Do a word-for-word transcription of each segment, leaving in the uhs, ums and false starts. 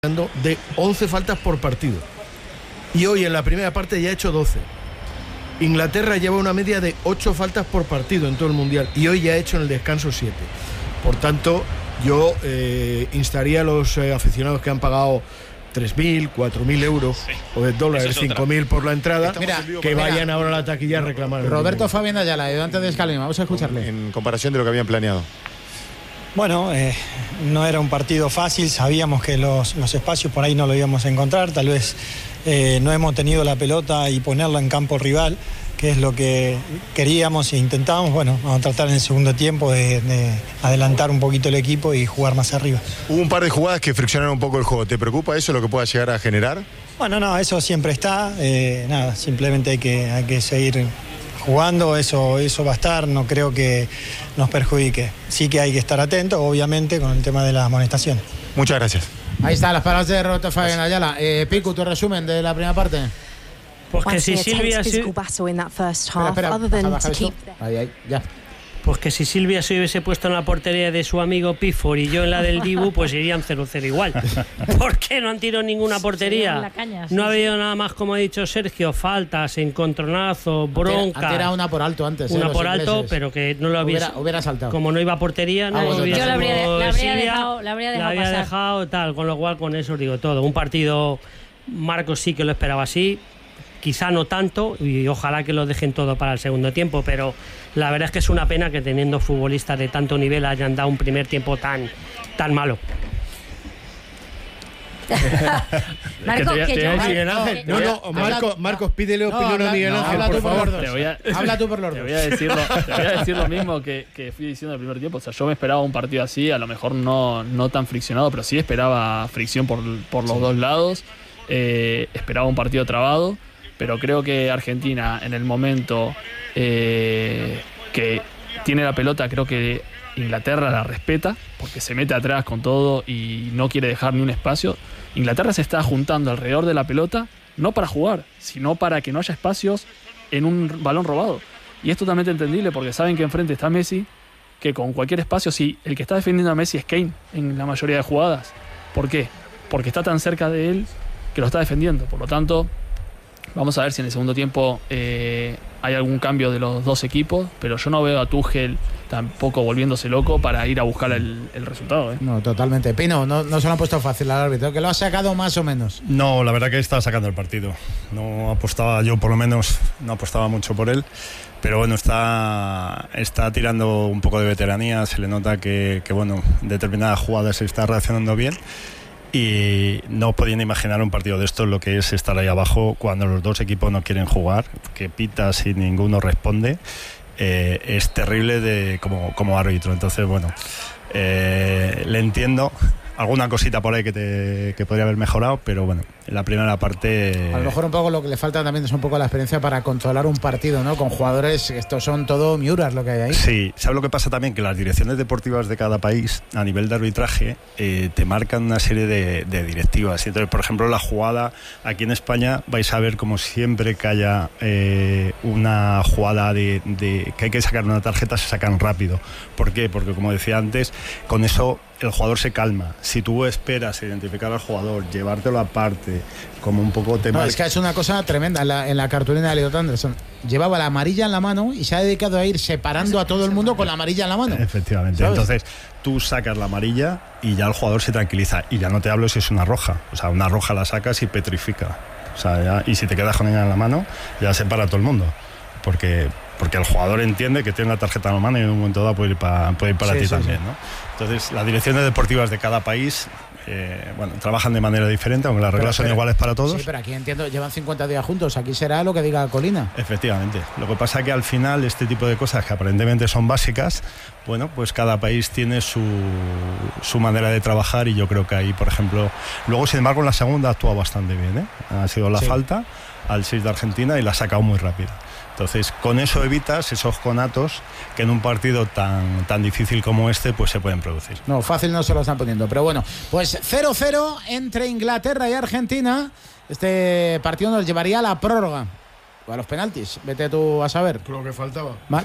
de once faltas por partido y hoy en la primera parte ya ha hecho doce. Inglaterra lleva una media de ocho faltas por partido en todo el mundial y hoy ya ha hecho en el descanso siete. Por tanto, yo eh, instaría a los eh, aficionados que han pagado tres mil, cuatro mil euros sí. o de dólares, cinco mil por la entrada, mira, que vayan mira, ahora a la taquilla a reclamar. Roberto Fabián Ayala, ayudante de Scaloni, vamos a escucharle. En comparación de lo que habían planeado. Bueno, eh, no era un partido fácil, sabíamos que los, los espacios por ahí no lo íbamos a encontrar, tal vez eh, no hemos tenido la pelota y ponerla en campo rival, que es lo que queríamos e intentábamos. Bueno, vamos a tratar en el segundo tiempo de, de adelantar un poquito el equipo y jugar más arriba. Hubo un par de jugadas que friccionaron un poco el juego, ¿te preocupa eso, lo que pueda llegar a generar? Bueno, no, eso siempre está, eh, nada, simplemente hay que, hay que seguir jugando, eso, eso va a estar, no creo que nos perjudique. Sí que hay que estar atentos, obviamente, con el tema de las amonestaciones. Muchas gracias. Ahí está, las palabras de Roberto Fabián Ayala. Eh, Picu, tu resumen de la primera parte. Pues que si Silvia... Si... Espera, espera, baja, baja esto. Ahí, ahí, ya. Pues que si Silvia se hubiese puesto en la portería de su amigo Pifor y yo en la del Dibu, pues irían cero cero igual. ¿Por qué no han tirado ninguna portería? Caña, sí, no ha habido sí. nada más, como ha dicho Sergio, faltas, encontronazos, bronca. Ha tirado una por alto antes. Una eh, por alto, ingleses. Pero que no lo había... Hubiera, hubiera saltado. Como no iba a portería, no lo hubiera... Yo la habría, la habría Silvia, dejado, la habría dejado la había pasar. dejado tal, con lo cual con eso os digo todo. Un partido, Marcos sí que lo esperaba así. Quizá no tanto, y ojalá que lo dejen todo para el segundo tiempo, pero la verdad es que es una pena que teniendo futbolistas de tanto nivel hayan dado un primer tiempo tan, tan malo. Marcos, que, que yo... Miguel Ángel. No, no, Marcos, Marcos, pídele opinión no, a Miguel Ángel, no, por favor. Te voy a, habla tú por los dos. Te voy a decir lo, te voy a decir lo mismo que, que fui diciendo el primer tiempo. O sea, yo me esperaba un partido así, a lo mejor no, no tan friccionado, pero sí esperaba fricción por, por los sí. dos lados. Eh, esperaba un partido trabado. Pero creo que Argentina, en el momento eh, que tiene la pelota, creo que Inglaterra la respeta, porque se mete atrás con todo y no quiere dejar ni un espacio. Inglaterra se está juntando alrededor de la pelota, no para jugar, sino para que no haya espacios en un balón robado. Y es totalmente entendible, porque saben que enfrente está Messi, que con cualquier espacio, si el que está defendiendo a Messi es Kane en la mayoría de jugadas. ¿Por qué? Porque está tan cerca de él que lo está defendiendo. Por lo tanto... Vamos a ver si en el segundo tiempo eh, hay algún cambio de los dos equipos, pero yo no veo a Tuchel tampoco volviéndose loco para ir a buscar el, el resultado. ¿eh? No, totalmente. Pino, no, no se lo han puesto fácil al árbitro, que lo ha sacado más o menos. No, la verdad que está sacando el partido. No apostaba, yo por lo menos no apostaba mucho por él, pero bueno, está, está tirando un poco de veteranía, se le nota que, que bueno, en determinadas jugadas se está reaccionando bien. Y no podían imaginar un partido de esto, lo que es estar ahí abajo cuando los dos equipos no quieren jugar, que pitas y ninguno responde. Eh, es terrible de, como, como árbitro. Entonces, bueno, eh, le entiendo. Alguna cosita por ahí que, te, que podría haber mejorado, pero bueno, en la primera parte... A lo mejor un poco lo que le falta también es un poco la experiencia para controlar un partido, ¿no? Con jugadores, estos son todo miuras lo que hay ahí. Sí, ¿sabes lo que pasa también? Que las direcciones deportivas de cada país, a nivel de arbitraje, eh, te marcan una serie de, de directivas. Entonces, por ejemplo, la jugada aquí en España, vais a ver como siempre que haya eh, una jugada de, de que hay que sacar una tarjeta, se sacan rápido. ¿Por qué? Porque, como decía antes, con eso... el jugador se calma. Si tú esperas identificar al jugador, llevártelo aparte, como un poco tema... No, es que es una cosa tremenda. En la, en la cartulina de Elliot Anderson llevaba la amarilla en la mano y se ha dedicado a ir separando a todo el mundo con la amarilla en la mano. Efectivamente. ¿Sabes? Entonces, tú sacas la amarilla y ya el jugador se tranquiliza. Y ya no te hablo si es una roja. O sea, una roja la sacas y petrifica. O sea, ya, y si te quedas con ella en la mano, ya separa a todo el mundo. Porque... porque el jugador entiende que tiene la tarjeta en la mano y en un momento dado puede ir para, puede ir para sí, ti sí, también, sí. ¿no? Entonces, las direcciones deportivas de cada país eh, bueno, trabajan de manera diferente, aunque las reglas pero, son iguales para todos. Sí, pero aquí entiendo, llevan cincuenta días juntos, aquí será lo que diga Colina. Efectivamente. Lo que pasa es que al final este tipo de cosas que aparentemente son básicas, bueno, pues cada país tiene su, su manera de trabajar y yo creo que ahí, por ejemplo, luego sin embargo en la segunda ha actuado bastante bien, ¿eh? Ha sido la sí. falta al seis de Argentina y la ha sacado muy rápido. Entonces, con eso evitas esos conatos que en un partido tan, tan difícil como este, pues se pueden producir. No, fácil no se lo están poniendo, pero bueno, pues cero cero entre Inglaterra y Argentina. Este partido nos llevaría a la prórroga. a los penaltis. Vete tú a saber. Lo que faltaba. Ma-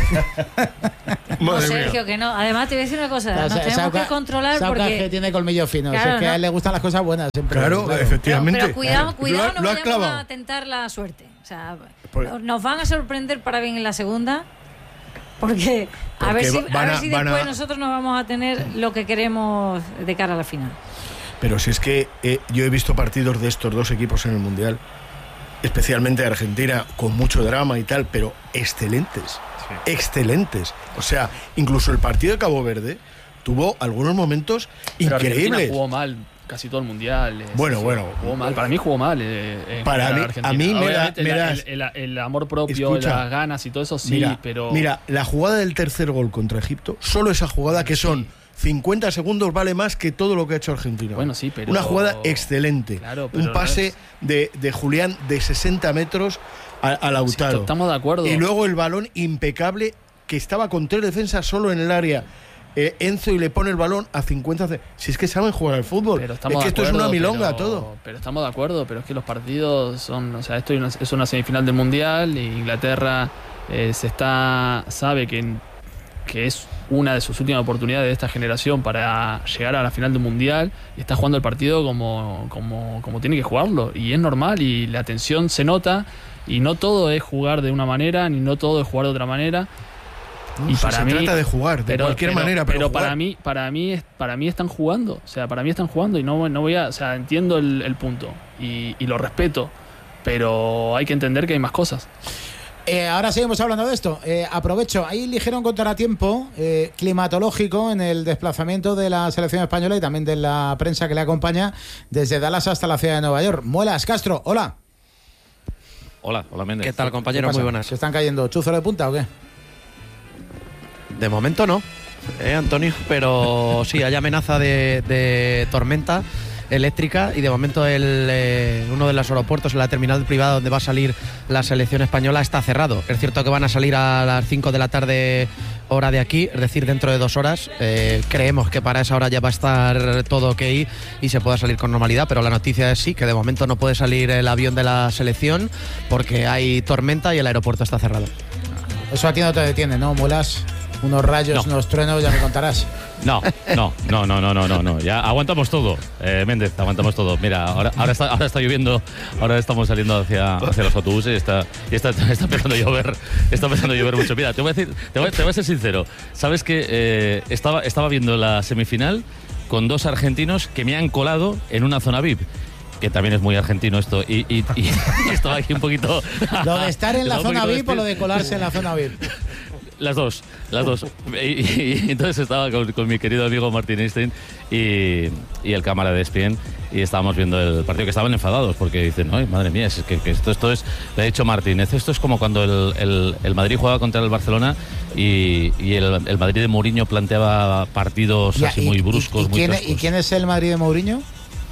No, Sergio, que no. Además, te voy a decir una cosa. Nos tenemos Sauca- que controlar Sauca porque... que tiene colmillo fino. Claro, si es que no. a él le gustan las cosas buenas siempre. Claro, Pero, efectivamente. pero cuidado, Claro. cuidado, Lo ha- no lo has vayamos clavado. a tentar la suerte. O sea, Por- nos van a sorprender para bien en la segunda. Porque, a Porque ver si, van a ver a- si van después a- nosotros nos vamos a tener lo que queremos de cara a la final. Pero si es que eh, yo he visto partidos de estos dos equipos en el Mundial, especialmente de Argentina, con mucho drama y tal, pero excelentes, excelentes. O sea, incluso el partido de Cabo Verde tuvo algunos momentos Pero Argentina increíbles. jugó mal casi todo el mundial. eh, Bueno, sí, bueno. Jugó mal. Para mí jugó mal. eh, en Para general mí- Argentina. a mí me da- Obviamente me la- das- el, el- el amor propio, Escucha. las ganas y todo eso sí, mira, pero. mira, la jugada del tercer gol contra Egipto, solo esa jugada que son cincuenta segundos vale más que todo lo que ha hecho Argentina. Bueno, sí, pero. Una jugada excelente. Claro, pero un pase no es- de, de Julián de sesenta metros a, a Sí, Lautaro. estamos de acuerdo. Y luego el balón impecable que estaba con tres defensas solo en el área. Eh, Enzo y le pone el balón a cincuenta. ce- Si es que saben jugar al fútbol. Pero Es estamos que de esto es acuerdo, una milonga pero- todo. Pero estamos de acuerdo, pero es que los partidos son, o sea, esto es una, es una semifinal del Mundial y Inglaterra eh, se está sabe que, que es una de sus últimas oportunidades de esta generación para llegar a la final del Mundial y está jugando el partido como, como, como tiene que jugarlo y es normal y la tensión se nota y no todo es jugar de una manera ni no todo es jugar de otra manera. Y para se mí, trata de jugar de cualquier manera, pero, pero jugar. para mí, para mí, es- para mí están jugando, o sea, para mí están jugando y no, no voy a, o sea, entiendo el, el punto y, y lo respeto, pero hay que entender que hay más cosas. Eh, ahora seguimos hablando de esto. Eh, aprovecho, hay ligero contratiempo eh, climatológico en el desplazamiento de la selección española y también de la prensa que le acompaña desde Dallas hasta la ciudad de Nueva York. Muelas Castro, hola. Hola, hola Méndez. ¿Qué tal, compañero? ¿Qué pasa? Muy buenas. ¿Se están cayendo chuzos de punta o qué? De momento no, ¿eh, Antonio? Pero sí, hay amenaza de, de tormenta eléctrica y de momento el, eh, uno de los aeropuertos, la terminal privada donde va a salir la selección española, está cerrado. Es cierto que van a salir a las cinco de la tarde hora de aquí, es decir, dentro de dos horas. Eh, creemos que para esa hora ya va a estar todo ok y se pueda salir con normalidad, pero la noticia es sí, que de momento no puede salir el avión de la selección porque hay tormenta y el aeropuerto está cerrado. Eso a ti no te detiene, ¿no, Muelas? Unos rayos, No. unos truenos, ya me contarás. No, no, no, no, no, no, no, no. Ya aguantamos todo, eh, Méndez, aguantamos todo. Mira, ahora, ahora está, ahora está lloviendo, ahora estamos saliendo hacia, hacia los autobuses, está, y está, está empezando a llover, está empezando a llover mucho. Mira, te voy a decir, te voy, te voy a ser sincero. Sabes que eh, estaba, estaba viendo la semifinal con dos argentinos que me han colado en una zona V I P. Que también es muy argentino esto, y, y, y, y estaba aquí un poquito. Lo de estar en la estaba un zona poquito V I P o lo de colarse en la zona V I P. Las dos, las dos. Y, y- y entonces estaba con, con mi querido amigo Martin Einstein y, y el cámara de E S P N y estábamos viendo el partido, que estaban enfadados porque dicen, no, madre mía, es que, que esto, esto es, le ha dicho Martínez, esto es como cuando el, el, el Madrid jugaba contra el Barcelona y, y el, el Madrid de Mourinho planteaba partidos Ya, así y- muy y- bruscos, y, muy quién, toscos. ¿Y quién es el Madrid de Mourinho?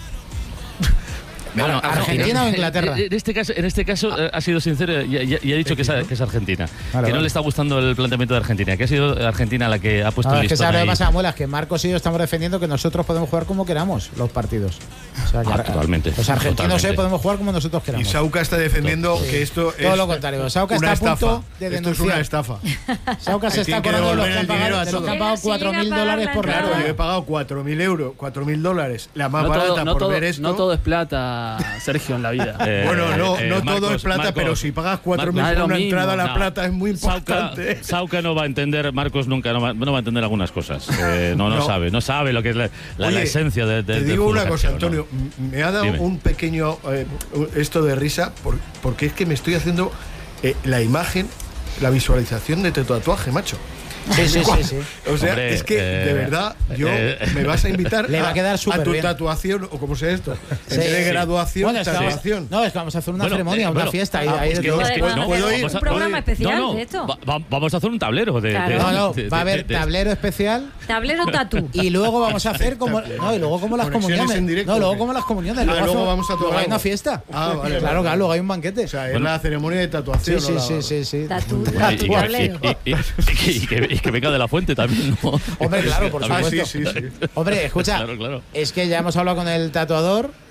Bueno, ¿Argentina o Inglaterra? En este caso, en este caso eh, ha sido sincero y, y- y ha dicho que es, que es Argentina. Vale, que vale. no le está gustando el planteamiento de Argentina, que ha sido Argentina la que ha puesto No, el es que listón sabe lo que ahí. pasa, Muelas, que Marcos y yo estamos defendiendo que nosotros podemos jugar como queramos los partidos. O sea, que Ah, ar- totalmente, Los argentinos totalmente. eh, podemos jugar como nosotros Y queramos. Sauca está defendiendo Sí. que esto Todo es lo contrario. Sauca una está a estafa. punto de Esto es denunciar. una estafa. Sauca se Que está tiene que acordando de los devolver que han el pagado, dinero a de los que todos. han pagado Si llega a cuatro mil pagar dólares la por entrada. Claro, rato. yo he pagado cuatro mil euros, cuatro mil dólares, la más No barata todo, no, por todo, ver esto. no todo es plata, Sergio, en la vida. Eh, Bueno, no, eh, no todo Marcos, es plata, Marcos, pero si pagas cuatro mil Marcos, por no una es lo entrada, mismo, la no. plata es muy Sauca, importante. Sauca no va a entender, Marcos nunca no va, no va a entender algunas cosas. Eh, no, no, No. sabe, no sabe lo que es la, la- Oye, la esencia de, de- Te del digo fútbol una cosa, argentino, Antonio, ¿no? m- me ha dado Dime. un pequeño eh, esto de risa por- porque es que me estoy haciendo eh, la imagen, la visualización de tu tatuaje, macho. Sí, sí, sí, sí. O sea, Hombre, es que eh, de verdad, yo eh, me vas a invitar Le va a quedar a súper tu bien. tatuación, o como sea esto, Sí, en vez de sí. graduación, Bueno, es que vamos- tatuación. no, es que vamos a hacer una Bueno, ceremonia, eh, una bueno, fiesta. ah, y ahí pues de que todo. os- Puede- ¿puedo- puede puedo hacer ir? un ¿Puedo programa ir? especial no, no, de esto. va- va- vamos a hacer un tablero de, Ah, de- No, no, de- va a de- haber de- tablero especial Tablero tatú. y luego vamos a hacer como no, y luego como las Conexiones comuniones. en directo, No, luego ¿o qué? como las comuniones. Ah, Luego, luego hace- vamos a tomar luego hay algo. una fiesta. Ah, vale, Claro, vale. claro, luego hay un banquete. O sea, es Bueno. la ceremonia de Sí, tatuación. sí, ¿no? sí, sí, sí. Tatú, y, tatú, y- tablero. y- y- y- y que, y que venga de la fuente también, ¿no? Hombre, claro, por Ah, supuesto. sí, sí, sí. Hombre, escucha, Claro, claro. es que ya hemos hablado con el tatuador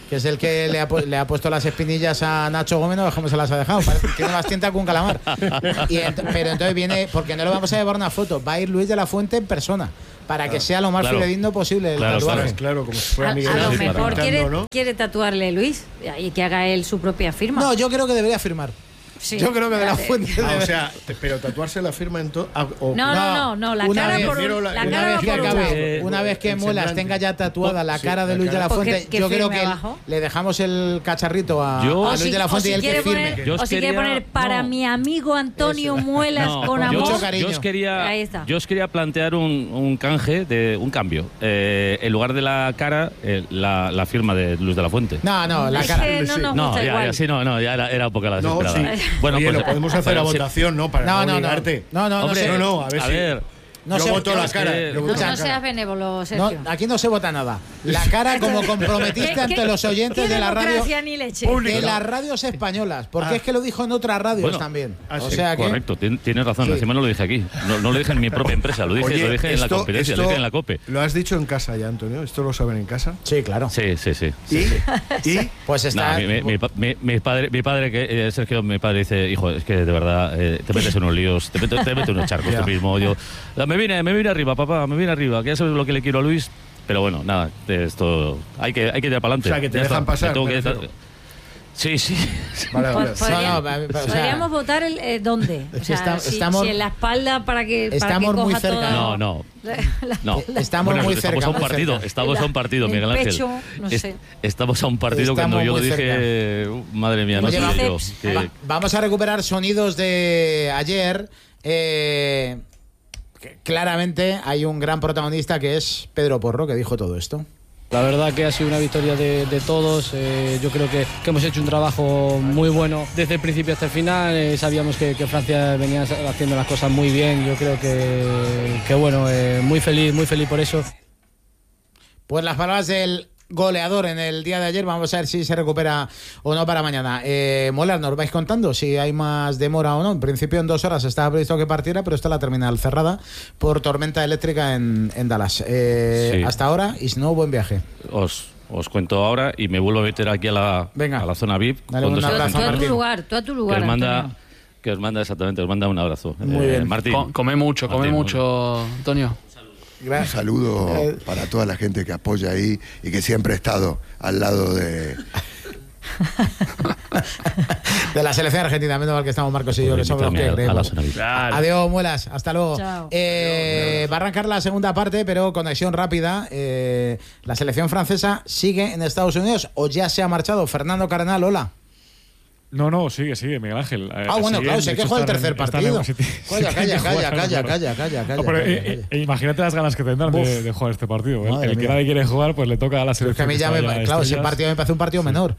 que es el que le ha, pu- le ha puesto las espinillas a Nacho Gómez, no ves cómo se las ha dejado. Parece, tiene más tinta que un calamar. Y ent- pero entonces viene, porque no le vamos a llevar una foto, va a ir Luis de la Fuente en persona, para que Claro. sea lo más Claro. fidedigno posible el Claro, tatuaje. Claro, claro, como si A, fuera Miguel a lo Ángel mejor pintando, quiere, ¿no? quiere tatuarle Luis y que haga él su propia firma. No, yo creo que debería firmar. Sí. Yo creo que de la Fuente. Ah, debe- o sea, te- pero tatuarse la firma en todo. No, no, no, no, la Una cara vez- por un, Prefiero la, la- Una cara vez va que por un acabe, lado. Eh, una vez que el Muelas semblante. tenga ya tatuada la Sí, cara de la Luis de la cara. Pues que- Fuente, que yo creo firme que abajo. le dejamos el cacharrito a, Yo- a O Luis si, de la o Fuente si y el que quiere firme. poner, Yo o os si quiere quería- poner para no. mi amigo Antonio Muelas No, con yo, amor. Mucho os- cariño. yo os quería, Ahí está. yo os quería plantear un, un canje, de un cambio. Eh, en lugar de la cara, eh, la, la firma de Luis de la Fuente. No, no, la Es cara. que no Sí. nos No, gusta ya, igual. ya, sí, no, no, ya era, era un poco la No, desesperada. sí. Bueno, Oye, pues, lo podemos hacer pero a sí- votación, ¿no? Para No, no, no, no. obligarte. No, no, no Hombre, sé. No, no, a ver a si. ver. No yo sé, voto la es cara. que- yo voto No la cara. seas benévolo, No, Sergio. aquí no se vota nada. La cara como comprometiste ¿Qué- ante qué- los oyentes qué de la radio. democracia ni leche? De las radios españolas, porque Ah. es que lo dijo en otras radios Bueno, también. ah, O sí, sea que Correcto, tien- tienes razón. Sí. Encima no lo dije aquí. No, no lo dije en mi propia empresa, lo dije, Oye, lo dije en la esto- competencia, esto lo dije en la COPE. Lo has dicho en casa ya, Antonio. ¿Esto lo saben en casa? sí, claro. Sí, sí, sí. ¿Y? ¿Y? Pues No, está mi, mi- mi pa- mi- mi padre, mi padre que eh, Sergio, mi padre dice, hijo, es que de verdad eh, te metes en unos líos, te metes, te metes en unos charcos Ya. tú mismo. Yo, "Ah, me vine, me vine arriba, papá, me vine arriba, que ya sabes lo que le quiero a Luis, pero bueno, nada, esto hay que hay que tirar para adelante. O sea, que te Ya dejan está, pasar, me tengo me que- refiero. Sí, sí. Vale, vale. Pod- No, no, podríamos- o sea, Podríamos votar el, eh, dónde. O sea, Está- si, estamos- si en la espalda para que, para que estamos muy coja cerca. toda- No, no. la- No. Estamos Bueno, muy estamos cerca, a un muy partido, cerca. estamos a un partido, El Miguel Ángel. pecho, no Es- sé. Estamos a un partido Estamos cuando yo lo muy dije, uh, madre mía, no Oye, sé va- yo. Bíceps. que- Va- vamos a recuperar sonidos de ayer. Eh, que claramente hay un gran protagonista que es Pedro Porro, que dijo todo esto. La verdad que ha sido una victoria de, de todos. Eh, yo creo que, que hemos hecho un trabajo muy bueno desde el principio hasta el final. Eh, sabíamos que, que Francia venía haciendo las cosas muy bien. Yo creo que, que bueno, eh, muy feliz, muy feliz por eso. Pues las palabras del goleador en el día de ayer. Vamos a ver si se recupera o no para mañana. Eh, Molar, nos vais contando si hay más demora o no. En principio en dos horas estaba previsto que partiera, pero está la terminal cerrada por tormenta eléctrica en, en Dallas. Eh, Sí. Hasta ahora, y si no, buen viaje. Os, os cuento ahora y me vuelvo a meter aquí a la, Venga. a la zona V I P. Dale con un dos abrazo Tú a tu argentinos. lugar, tú a tu Que lugar. os manda, Antonio. que os manda exactamente, os manda un abrazo. Muy bien. Martín. Co- come mucho, come Martín, muy mucho, Antonio. Un saludo Eh. para toda la gente que apoya ahí y que siempre ha estado al lado de... De la selección argentina, menos mal que estamos Marcos y yo, que somos los que Invítame a- a la creemos. zona V I P. Claro. Adiós, Muelas, hasta luego. Chao. Eh, va a arrancar la segunda parte, pero conexión rápida. Eh, la selección francesa sigue en Estados Unidos o ya se ha marchado. Fernando Cardenal, hola. No, no, sigue, sigue, Miguel Ángel. Eh, Ah, bueno, siguen, claro, de sé que hecho, juega el están tercer en- están partido. en- sí, Calla, sí, calla, que calla, juegan, calla, claro. calla, calla, calla, No, pero, calla, eh, calla. eh, imagínate las ganas que tendrán de, Uf. de jugar este partido. El, Madre el que mía. nadie quiere jugar, pues le toca a la Es que selección. a mí que ya está me, llena de claro, ese estrellas. partido me parece un partido menor.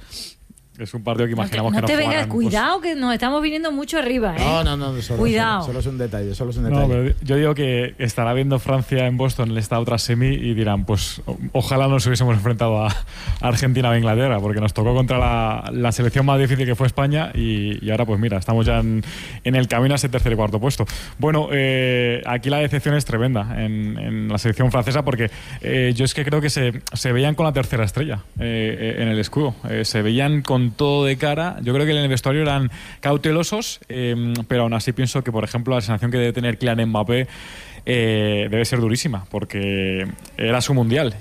Es un partido que No te, imaginamos no que no te vengas, jugarán, pues, cuidado que nos estamos viniendo mucho arriba, ¿eh? No, no, no, solo, Cuidado. Solo, solo es un detalle, solo es un No, detalle. pero yo digo que estará viendo Francia en Boston esta otra semi y dirán, pues o- ojalá nos hubiésemos enfrentado a Argentina o Inglaterra, porque nos tocó contra la, la selección más difícil que fue España y, y ahora pues mira, estamos ya en, en el camino a ese tercer y cuarto puesto. Bueno, eh, aquí la decepción es tremenda en, en la selección francesa porque eh, yo es que creo que se, se veían con la tercera estrella eh, eh, en el escudo, eh, se veían con todo de cara. Yo creo que en el vestuario eran cautelosos, eh, pero aún así pienso que, por ejemplo, la sensación que debe tener Kylian Mbappé eh, debe ser durísima, porque era su mundial.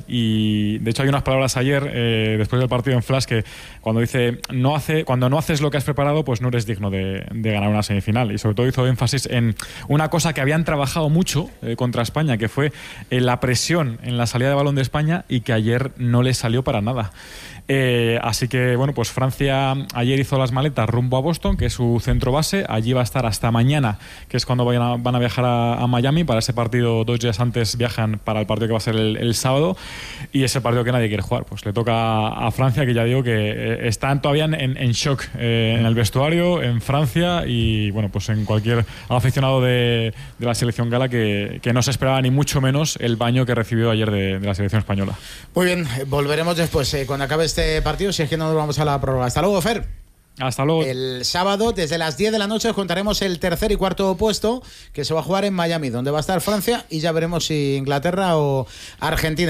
Y de hecho hay unas palabras ayer, eh, después del partido en Flash, que cuando dice no hace, cuando no haces lo que has preparado, pues no eres digno de, de ganar una semifinal. Y sobre todo hizo énfasis en una cosa que habían trabajado mucho eh, contra España, que fue eh, la presión en la salida de balón de España y que ayer no les salió para nada. Eh, así que, bueno, pues Francia ayer hizo las maletas rumbo a Boston, que es su centro base. Allí va a estar hasta mañana, que es cuando vayan a, van a viajar a, a Miami. Para ese partido, dos días antes viajan para el partido que va a ser el, el sábado. Y ese partido que nadie quiere jugar. Pues le toca a Francia, que ya digo que eh, están todavía en, en shock eh, en el vestuario, en Francia y, bueno, pues en cualquier aficionado de, de la selección gala que, que no se esperaba ni mucho menos el baño que recibió ayer de, de la selección española. Muy bien, eh, volveremos después, eh, cuando acabe este partido, si es que no nos vamos a la prórroga. Hasta luego, Fer. Hasta luego. El sábado, desde las diez de la noche, os contaremos el tercer y cuarto puesto que se va a jugar en Miami, donde va a estar Francia, y ya veremos si Inglaterra o Argentina.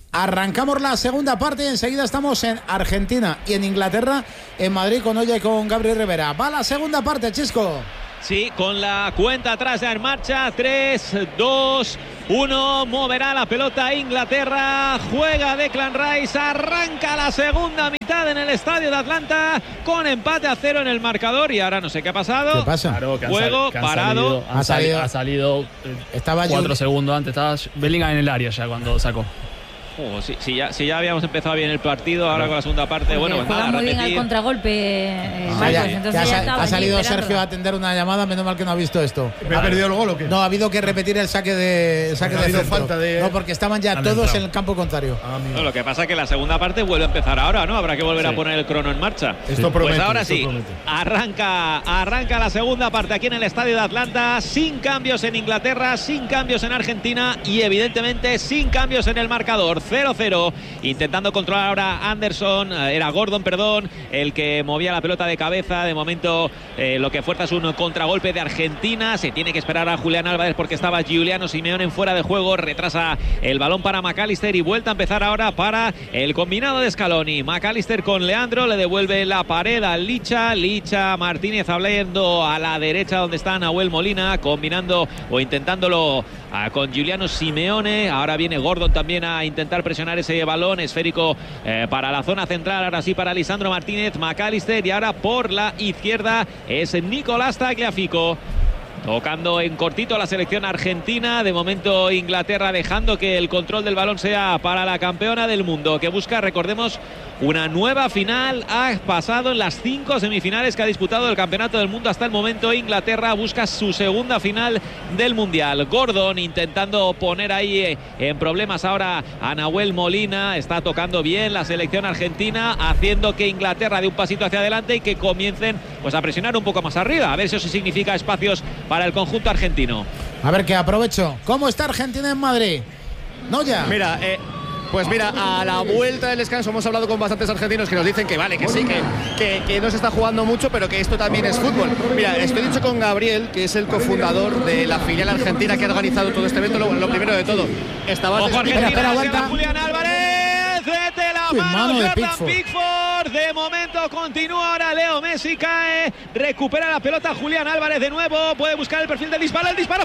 Arrancamos la segunda parte y enseguida estamos en Argentina y en Inglaterra, en Madrid con Olla y con Gabriel Rivera. Va la segunda parte, Chisco. Sí, con la cuenta atrás ya en marcha. tres, dos, uno. Moverá la pelota Inglaterra. Juega Declan Rice. Arranca la segunda mitad en el estadio de Atlanta con empate a cero en el marcador. Y ahora no sé qué ha pasado. ¿Qué pasa? Claro, que han Juego sal- que han parado. Salido, han Ha salido. salido, ha salido eh, Estaba cuatro Jul- segundos antes. Estaba Bellingham en el área ya cuando sacó. Oh, sí, sí, ya, sí, ya habíamos empezado bien el partido. Ahora con la segunda parte. Porque Bueno, pues juega nada, muy bien al repetir. contragolpe, eh, Ah, Marcos, ya, entonces ya ya sa- estaba ha allí salido esperándola. Sergio a atender una llamada, menos mal que no ha visto esto. ¿Me he perdido el gol o qué? No, ha habido que repetir el saque de el saque Ha de habido centro. falta de- No, porque estaban ya Han todos entrado. en el campo contrario. Ah, amigo. No, lo que pasa es que la segunda parte vuelve a empezar ahora, ¿no? Habrá que volver Sí. a poner el crono en marcha. Esto Pues promete, ahora esto sí, promete. arranca, arranca la segunda parte aquí en el estadio de Atlanta, sin cambios en Inglaterra, sin cambios en Argentina y evidentemente sin cambios en el marcador. cero cero, intentando controlar ahora Anderson, eh, era Gordon, perdón, el que movía la pelota de cabeza. De momento eh, lo que fuerza es un contragolpe de Argentina. Se tiene que esperar a Julián Álvarez porque estaba Giuliano Simeone en fuera de juego. Retrasa el balón para McAllister y vuelta a empezar ahora para el combinado de Scaloni. McAllister con Leandro, le devuelve la pared a Licha. Licha Martínez hablando a la derecha donde está Nahuel Molina, combinando o intentándolo ah, con Giuliano Simeone. Ahora viene Gordon también a intentar presionar ese balón esférico eh, para la zona central. Ahora sí para Lisandro Martínez, McAllister, y ahora por la izquierda es Nicolás Tagliafico. Tocando en cortito la selección argentina. De momento Inglaterra dejando que el control del balón sea para la campeona del mundo, que busca, recordemos, una nueva final. Ha pasado en las cinco semifinales que ha disputado el campeonato del mundo hasta el momento. Inglaterra busca su segunda final del mundial. Gordon intentando poner ahí eh, en problemas ahora a Nahuel Molina. Está tocando bien la selección argentina, haciendo que Inglaterra dé un pasito hacia adelante y que comiencen pues a presionar un poco más arriba. A ver si eso significa espacios para el conjunto argentino. A ver, que aprovecho. ¿Cómo está Argentina en Madrid? No ya. Mira, eh, pues mira, a la vuelta del descanso hemos hablado con bastantes argentinos que nos dicen que vale, que sí, que, que, que no se está jugando mucho, pero que esto también es fútbol. Mira, estoy dicho con Gabriel, que es el cofundador de la filial argentina que ha organizado todo este evento. Lo, lo primero de todo, estaba... Ojo, Argentina, espera, llega aguanta. Julián Álvarez, vete la Uy, mano, mano de Jordan Pickford. Pickford. De momento continúa ahora Leo Messi, cae, recupera la pelota Julián Álvarez de nuevo, puede buscar el perfil del disparo, el disparo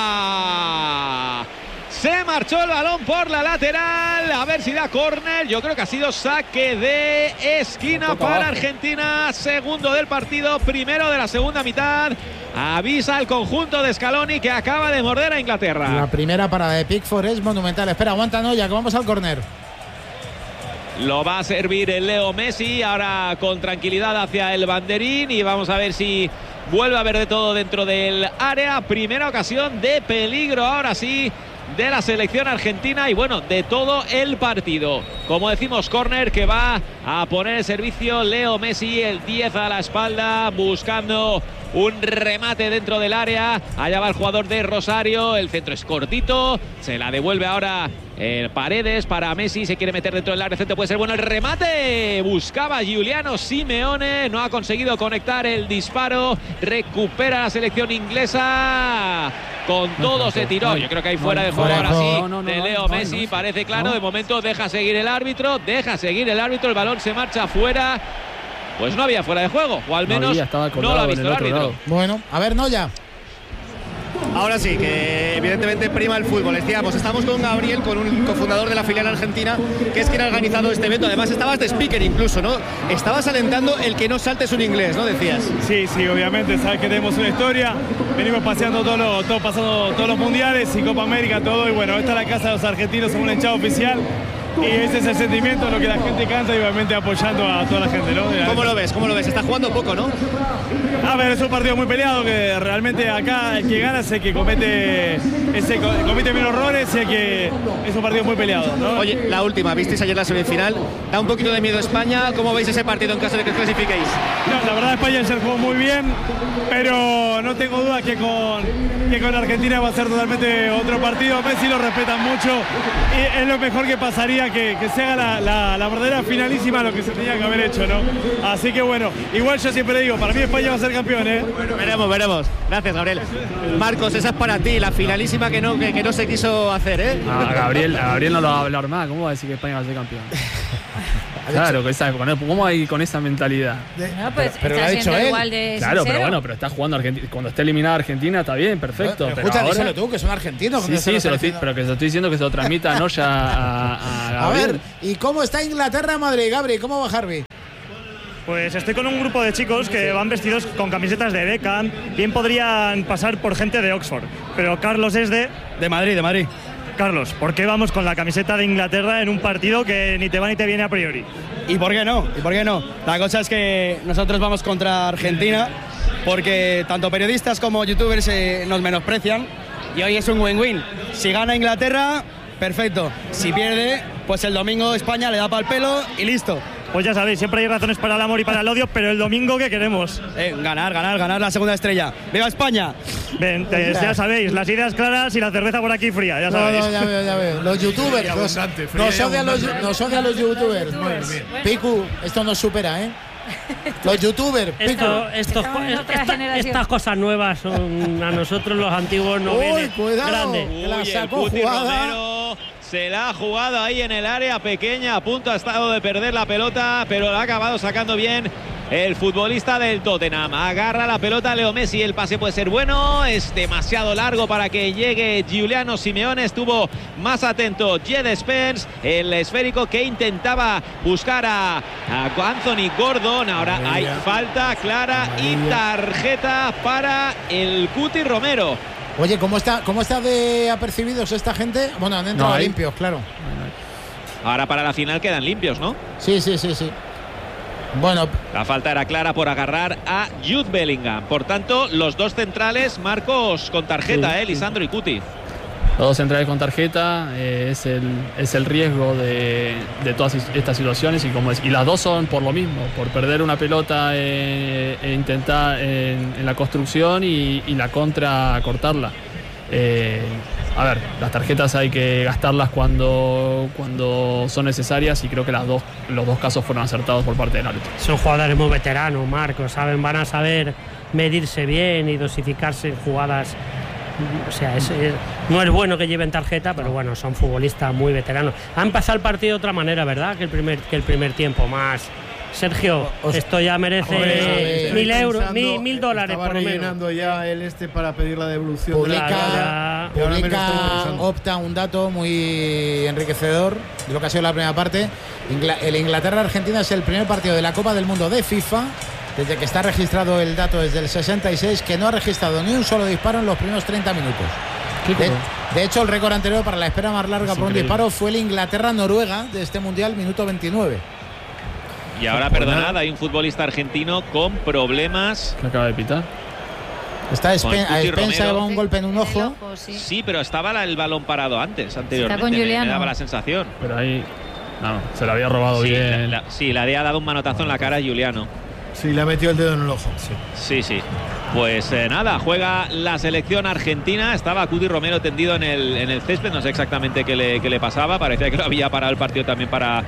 fuera. Se marchó el balón por la lateral, a ver si da córner. Yo creo que ha sido saque de esquina para Argentina. Segundo del partido, primero de la segunda mitad. Avisa al conjunto de Scaloni que acaba de morder a Inglaterra. La primera parada de Pickford es monumental. Espera, aguanta, no, ya que vamos al córner. Lo va a servir el Leo Messi, ahora con tranquilidad hacia el banderín, y vamos a ver si vuelve a haber de todo dentro del área. Primera ocasión de peligro, ahora sí, de la selección argentina y bueno, de todo el partido. Como decimos, córner que va a poner el servicio Leo Messi, el diez a la espalda, buscando un remate dentro del área. Allá va el jugador de Rosario, el centro es cortito, se la devuelve ahora eh, Paredes para Messi, se quiere meter dentro del área, el centro puede ser bueno, el remate, buscaba Giuliano Simeone, no ha conseguido conectar el disparo, recupera la selección inglesa, con todo se tiró, yo creo que hay fuera de juego ahora sí, de Leo Messi, parece claro, de momento deja seguir el árbitro, deja seguir el árbitro, el balón se marcha afuera. Pues no había fuera de juego, o al menos no, no lo ha visto el, el árbitro. Lado. Bueno, a ver, Noya. Ahora sí, que evidentemente prima el fútbol. Decíamos, estamos con Gabriel, con un cofundador de la filial argentina, que es quien ha organizado este evento. Además, estabas de speaker incluso, ¿no? Estabas alentando el que no saltes un inglés, ¿no? Decías. Sí, sí, obviamente, sabes que tenemos una historia. Venimos paseando todos los, todo, pasando todos los mundiales y Copa América, todo. Y bueno, esta es la casa de los argentinos, somos un hinchado oficial. Y ese es el sentimiento, lo que la gente canta y obviamente apoyando a toda la gente, ¿no? ¿Cómo lo ves? ¿Cómo lo ves? Está jugando poco, ¿no? A ver, es un partido muy peleado, que realmente acá el que gana es el que comete, ese, comete menos errores y el que es un partido muy peleado, ¿no? Oye, la última, visteis ayer la semifinal, da un poquito de miedo a España. ¿Cómo veis ese partido en caso de que os clasifiquéis? No, la verdad España ayer jugó muy bien, pero no tengo duda que con, que con Argentina va a ser totalmente otro partido. Messi lo respetan mucho y es lo mejor que pasaría, haga que, que se haga la, la, la verdadera finalísima lo que se tenía que haber hecho, ¿no? Así que bueno, igual yo siempre digo, para mí España va a ser campeón, ¿eh? Bueno, veremos, veremos. Gracias, Gabriel. Marcos, esa es para ti, la finalísima que no, que, que no se quiso hacer, ¿eh? A Gabriel, a Gabriel no lo va a hablar más. ¿Cómo va a decir que España va a ser campeón? Claro, con esa, ¿cómo hay con esa mentalidad? No, pues pero lo está ha dicho siendo él. igual de Claro, sincero. pero bueno, pero está jugando Argentina. Cuando esté eliminada Argentina está bien, perfecto. Pero, Pero, escucha, ahora, díselo tú, que son argentinos. sí, sí, se lo estoy, pero que se lo estoy diciendo que se lo transmita no ya a, a A Gabriel. ver, ¿y cómo está Inglaterra en Madrid, Gabri? ¿Cómo va Harvey? Pues estoy con un grupo de chicos que van vestidos con camisetas de Beckham. Bien podrían pasar por gente de Oxford, pero Carlos es de... De Madrid, de Madrid. Carlos, ¿por qué vamos con la camiseta de Inglaterra en un partido que ni te va ni te viene a priori? ¿Y por qué no? ¿Y por qué no? La cosa es que nosotros vamos contra Argentina porque tanto periodistas como youtubers eh, nos menosprecian y hoy es un win-win. Si gana Inglaterra, perfecto. Si pierde, pues el domingo España le da pa'l pelo y listo. Pues ya sabéis, siempre hay razones para el amor y para el odio, pero el domingo, ¿qué queremos? Eh, ganar, ganar, ganar la segunda estrella. ¡Viva España! Ven, te- ya sabéis, las ideas claras y la cerveza por aquí fría, ya No, sabéis. no, ya veo, ya veo. Los youtubers. Fría y Nos, abundante, fría nos y odian los, abundante. nos odian los youtubers. Muy bien. Piku, esto nos supera, ¿eh? Los youtubers, Piku. Esto, estos- Estamos en otra esta- generación. estas cosas nuevas son a nosotros los antiguos no Uy, vienen cuidado. grandes. Que la Uy, el sacó Cuti jugada. Romero se la ha jugado ahí en el área pequeña, a punto ha estado de perder la pelota, pero la ha acabado sacando bien el futbolista del Tottenham. Agarra la pelota Leo Messi, el pase puede ser bueno, es demasiado largo para que llegue Giuliano Simeone, estuvo más atento Jed Spence, el esférico que intentaba buscar a, a Anthony Gordon. Ahora hay falta clara y tarjeta para el Cuti Romero. Oye, ¿cómo está, cómo está de apercibidos esta gente? Bueno, han entrado No hay. limpios, claro. Ahora para la final quedan limpios, ¿no? Sí, sí, sí, sí. Bueno, la falta era clara por agarrar a Jude Bellingham. Por tanto, los dos centrales, Marcos, con tarjeta, Sí, eh, sí. Lisandro y Cuti. Los dos centrales con tarjeta, eh, es, el, es el riesgo de, de todas estas situaciones y como es, y las dos son por lo mismo, por perder una pelota eh, e intentar en, en la construcción y, y la contra cortarla. Eh, a ver, las tarjetas hay que gastarlas cuando, cuando son necesarias y creo que las dos, los dos casos fueron acertados por parte del árbitro. Son jugadores muy veteranos, Marcos, saben, van a saber medirse bien y dosificarse en jugadas. O sea, es, es- no es bueno que lleven tarjeta, pero bueno, son futbolistas muy veteranos. Ha empezado el partido de otra manera, ¿verdad? Que el primer, que el primer tiempo más. Sergio, esto ya merece Joder, mil estoy euros, pensando, mil, mil dólares estaba por lo menos. rellenando ya el este para pedir la devolución de la Publica, entrada. Y ahora me lo estoy publica pensando. Opta un dato muy enriquecedor de lo que ha sido la primera parte. Ingla- el Inglaterra-Argentina es el primer partido de la Copa del Mundo de FIFA, desde que está registrado el dato desde el sesenta y seis, que no ha registrado ni un solo disparo en los primeros treinta minutos. De, de hecho, el récord anterior para la espera más larga Es por un increíble. disparo fue el Inglaterra-Noruega de este Mundial, minuto veintinueve. Y ahora, perdonad, hay un futbolista argentino con problemas. ¿Qué acaba de pitar? Está Con Espen- a Cuti Spencer Romero. va un golpe en un ojo. Sí, pero estaba la- el balón parado antes, anteriormente. con me- me, Giuliano. daba la sensación. Pero ahí no, se la había robado Sí, bien. la- la- sí, le había dado un manotazo en la cara a Giuliano. Sí, le ha metido el dedo en el ojo. Sí, sí. Pues eh, nada, juega la selección argentina. Estaba Cuti Romero tendido en el, en el césped. No sé exactamente qué le, qué le pasaba. Parecía que lo había parado el partido también para,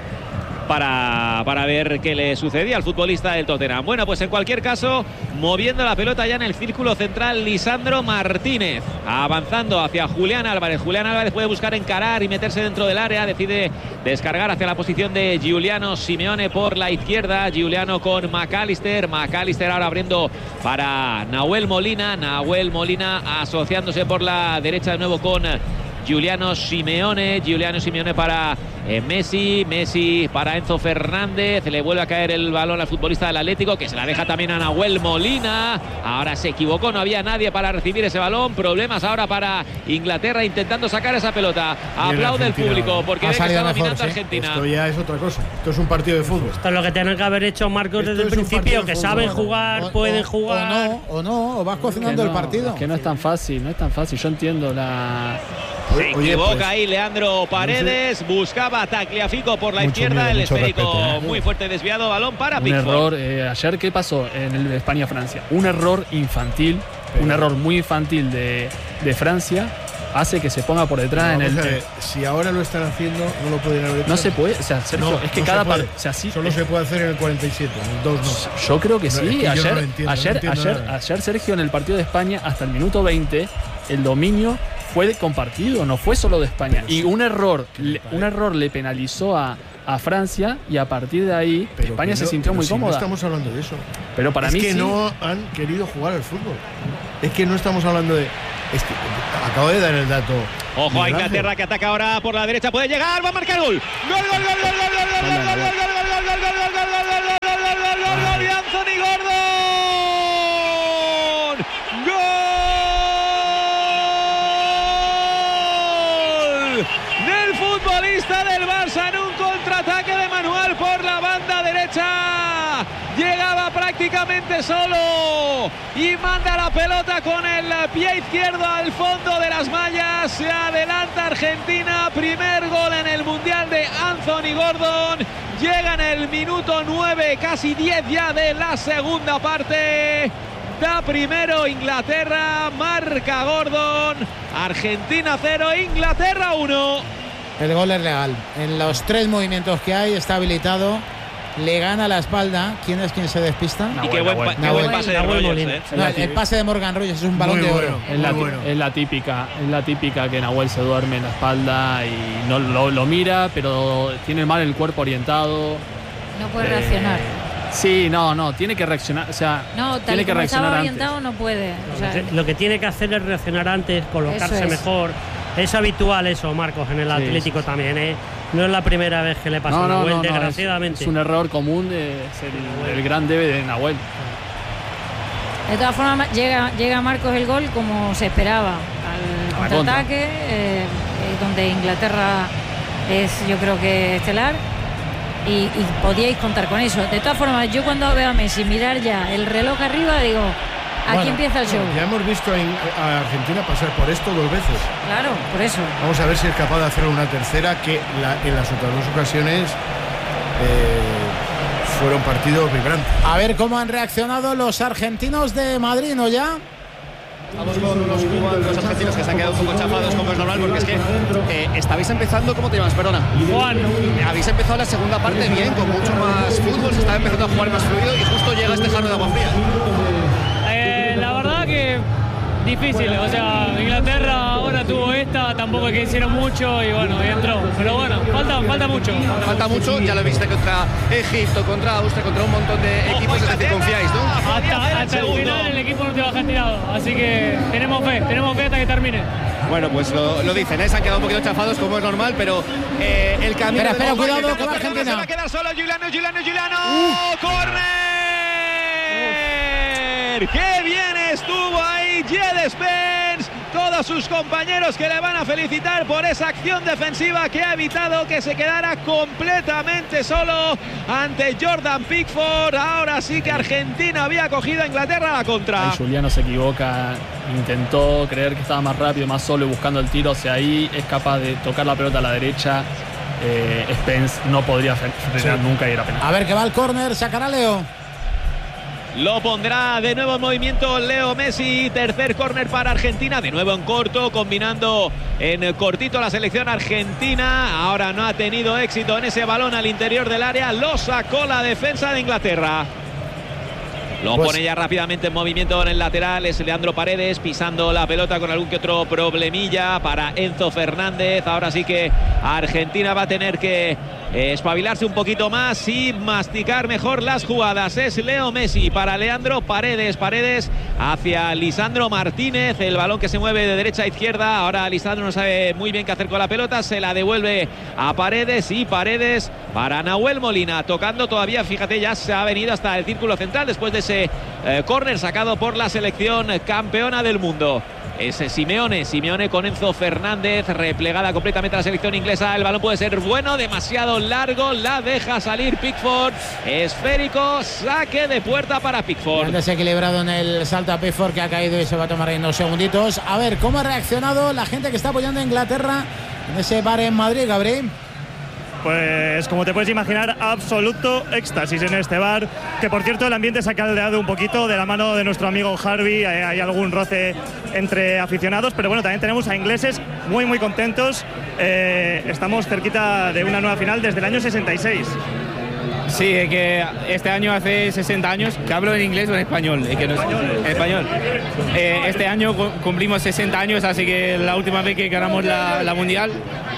para, para ver qué le sucedía al futbolista del Tottenham. Bueno, pues en cualquier caso, moviendo la pelota ya en el círculo central, Lisandro Martínez. Avanzando hacia Julián Álvarez. Julián Álvarez puede buscar encarar y meterse dentro del área. Decide descargar hacia la posición de Giuliano Simeone por la izquierda. Giuliano con McAllister. McAllister ahora abriendo para Nahuel Molina. Nahuel Molina asociándose por la derecha de nuevo con Giuliano Simeone. Giuliano Simeone para eh, Messi. Messi para Enzo Fernández. Le vuelve a caer el balón al futbolista del Atlético, que se la deja también a Nahuel Molina. Ahora se equivocó, no había nadie para recibir ese balón. Problemas ahora para Inglaterra intentando sacar esa pelota. Aplaude el público porque ve que está dominando Argentina. Esto ya es otra cosa. Esto es un partido de fútbol. Esto es lo que tienen que haber hecho Marcos Esto desde el es un principio, partido que de saben fútbol. jugar, O- pueden o- jugar. O no, o no, o vas cocinando Que el no, partido. Que no es tan fácil, no es tan fácil. Yo entiendo la. Se Oye, equivoca pues, ahí Leandro Paredes, buscaba a Tagliafico por la Mucho izquierda, miedo, el mucho esférico respeto, ¿eh? muy fuerte desviado, balón para Un Pickford. error. eh, ayer, ¿qué pasó en el de España-Francia? Un error infantil, un error muy infantil de, de Francia hace que se ponga por detrás no, en el... O sea, si ahora lo están haciendo, no lo pueden haber hecho. No se puede, o sea, Sergio, no, es que no cada parte, o sea, sí, solo es, se puede hacer en el cuarenta y siete, en el dos no. Yo creo que sí, no, es que ayer, no entiendo, ayer, no ayer, nada. ayer Sergio en el partido de España hasta el minuto veinte el dominio fue compartido, no fue solo de España. Pero y sí, un error, le, un error le penalizó a, a Francia y a partir de ahí pero España se no, sintió muy si cómoda. No estamos hablando de eso. Pero para es mí que sí. no han querido jugar al fútbol. Es que no estamos hablando de. Es que acabo de dar el dato. Ojo a Inglaterra que ataca ahora por la derecha, puede llegar, va a marcar gol. Gol, gol, gol, gol, gol, gol, gol, gol, gol, gol, gol, de Anthony Gordon. Gol del futbolista del Barça en un contraataque de manual por la banda derecha. Llegaba prácticamente solo y manda la pelota con el pie izquierdo al fondo de las mallas. Se adelanta Argentina, primer gol en el Mundial de Anthony Gordon. Llega en el minuto nueve, casi diez ya de la segunda parte. Da primero Inglaterra, marca Gordon. Argentina cero, Inglaterra uno. El gol es legal. En los tres movimientos que hay está habilitado. Le gana la espalda. ¿Quién es quien se despista? Nahuel, y qué buen, pa qué buen pase de Rogers, ¿eh? No, el, el pase de Morgan Rogers es un balón muy de oro. Bueno, es, la, bueno. es la típica, es la típica que Nahuel se duerme en la espalda y no lo, lo mira, pero tiene mal el cuerpo orientado. No puede eh, reaccionar. Sí, no, no, tiene que reaccionar, o sea, no, tal tiene que como reaccionar estaba orientado antes. No puede. O sea, lo, que, lo que tiene que hacer es reaccionar antes, colocarse es. mejor. Es habitual eso, Marcos, en el sí, Atlético sí, también, ¿eh? No es la primera vez que le pasa no, a Nahuel, no, no, desgraciadamente. Es, es un error común, de, es el, el gran debe de Nahuel. De todas formas, llega, llega Marcos el gol como se esperaba, al contraataque, eh, donde Inglaterra es, yo creo que estelar, y, y podíais contar con eso. De todas formas, yo cuando veo a Messi mirar ya el reloj arriba, digo, aquí bueno, empieza el show. Ya hemos visto a Argentina pasar por esto dos veces. Claro, por eso. Vamos a ver si es capaz de hacer una tercera, que la, en las otras dos ocasiones eh, fueron partidos vibrantes. A ver cómo han reaccionado los argentinos de Madrid, ¿no ya? Vamos con los, los argentinos que se han quedado un poco chafados, como es normal, porque es que eh, estabais empezando, ¿cómo te llamas? Perdona. Juan. Habéis empezado la segunda parte bien, con mucho más fútbol, se estaba empezando a jugar más fluido y justo llega este jarro de agua fría. Eh, la verdad que difícil, o sea, Inglaterra ahora tuvo esta, tampoco es que hicieron mucho y bueno, y entró. Pero bueno, falta, falta mucho. Falta mucho, ya lo viste contra Egipto, contra Austria, contra un montón de equipos, es decir, confiáis, ¿no? Hasta, hasta el final el equipo no te va a dejar tirado, así que tenemos fe, tenemos fe hasta que termine. Bueno, pues lo, lo dicen, ¿eh? Se han quedado un poquito chafados como es normal, pero eh, el camino... Espera, espera, cuidado con Argentina. Se va a quedar solo Giuliano, Giuliano, Giuliano. Uh. ¡Corner! ¡Qué bien estuvo ahí Jed Spence! Todos sus compañeros que le van a felicitar por esa acción defensiva que ha evitado que se quedara completamente solo ante Jordan Pickford. Ahora sí que Argentina había cogido a Inglaterra a la contra. Ahí Giuliano se equivoca, intentó creer que estaba más rápido, más solo y buscando el tiro hacia ahí. Es capaz de tocar la pelota a la derecha. Eh, Spence no podría frenar sí. nunca y era penal. A ver que va el córner, sacará Leo. Lo pondrá de nuevo en movimiento Leo Messi. Tercer córner para Argentina. De nuevo en corto, combinando en cortito la selección argentina. Ahora no ha tenido éxito en ese balón al interior del área. Lo sacó la defensa de Inglaterra. Lo pues, pone ya rápidamente en movimiento en el lateral. Es Leandro Paredes pisando la pelota con algún que otro problemilla para Enzo Fernández. Ahora sí que Argentina va a tener que eh, espabilarse un poquito más y masticar mejor las jugadas. Es Leo Messi para Leandro Paredes. Paredes hacia Lisandro Martínez. El balón que se mueve de derecha a izquierda. Ahora Lisandro no sabe muy bien qué hacer con la pelota. Se la devuelve a Paredes y Paredes para Nahuel Molina. Tocando todavía, fíjate, ya se ha venido hasta el círculo central después de ese eh, córner sacado por la selección campeona del mundo. Es Simeone, Simeone con Enzo Fernández, replegada completamente la selección inglesa. El balón puede ser bueno, demasiado largo, la deja salir Pickford. Esférico, saque de puerta para Pickford. Han desequilibrado en el salto a Pickford, que ha caído y se va a tomar en unos segunditos. A ver cómo ha reaccionado la gente que está apoyando a Inglaterra en ese bar en Madrid, Gabriel. Pues como te puedes imaginar, absoluto éxtasis en este bar, que por cierto el ambiente se ha caldeado un poquito de la mano de nuestro amigo Harvey, hay, hay algún roce entre aficionados, pero bueno, también tenemos a ingleses muy muy contentos, eh, estamos cerquita de una nueva final desde el año sesenta y seis. Sí, es que este año hace sesenta años que hablo en inglés o en español. Es que no es, en español. Eh, este año cumplimos sesenta años, así que la última vez que ganamos la, la mundial.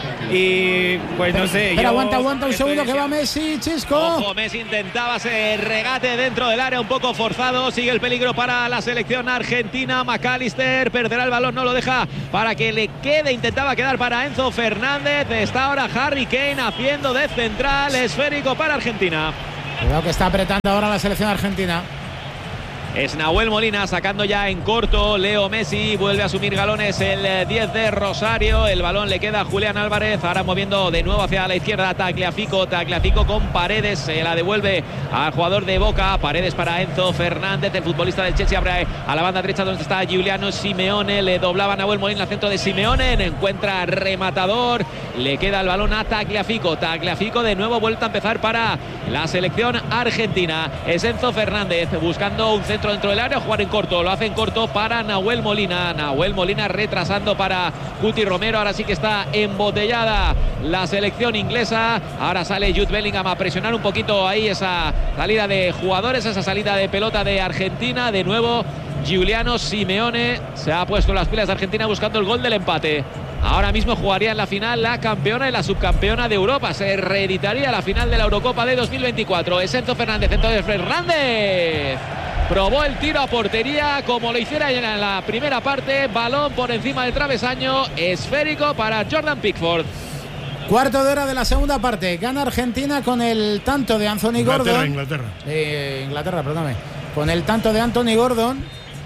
Y pues no sé. Pero aguanta, aguanta un segundo que va Messi, Chisco. Ojo, Messi intentaba ese regate dentro del área un poco forzado. Sigue el peligro para la selección argentina. McAllister perderá el balón, no lo deja para que le quede. Intentaba quedar para Enzo Fernández. Está ahora Harry Kane haciendo de central, esférico para Argentina. Cuidado que está apretando ahora la selección argentina. Es Nahuel Molina sacando ya en corto. Leo Messi vuelve a asumir galones el diez de Rosario. El balón le queda a Julián Álvarez. Ahora moviendo de nuevo hacia la izquierda Tagliafico. Tagliafico con Paredes. Se la devuelve al jugador de Boca. Paredes para Enzo Fernández. El futbolista del Chelsea abre a la banda derecha donde está Giuliano Simeone. Le doblaba Nahuel Molina al centro de Simeone. Encuentra rematador. Le queda el balón a Tagliafico. Tagliafico de nuevo vuelta a empezar para la selección argentina. Es Enzo Fernández buscando un centro dentro del área, jugar en corto, lo hace en corto para Nahuel Molina. Nahuel Molina retrasando para Cuti Romero. Ahora sí que está embotellada la selección inglesa. Ahora sale Jude Bellingham a presionar un poquito ahí esa salida de jugadores, esa salida de pelota de Argentina. De nuevo Giuliano Simeone se ha puesto las pilas de Argentina buscando el gol del empate. Ahora mismo jugaría en la final la campeona y la subcampeona de Europa. Se reeditaría la final de la Eurocopa de dos mil veinticuatro. Es Enzo Fernández, entonces Fernández probó el tiro a portería como lo hiciera en la primera parte. Balón por encima del travesaño, esférico para Jordan Pickford. Cuarto de hora de la segunda parte. Gana Argentina con el tanto de Anthony Inglaterra, Gordon. Inglaterra. Eh, Inglaterra, perdóname. Con el tanto de Anthony Gordon.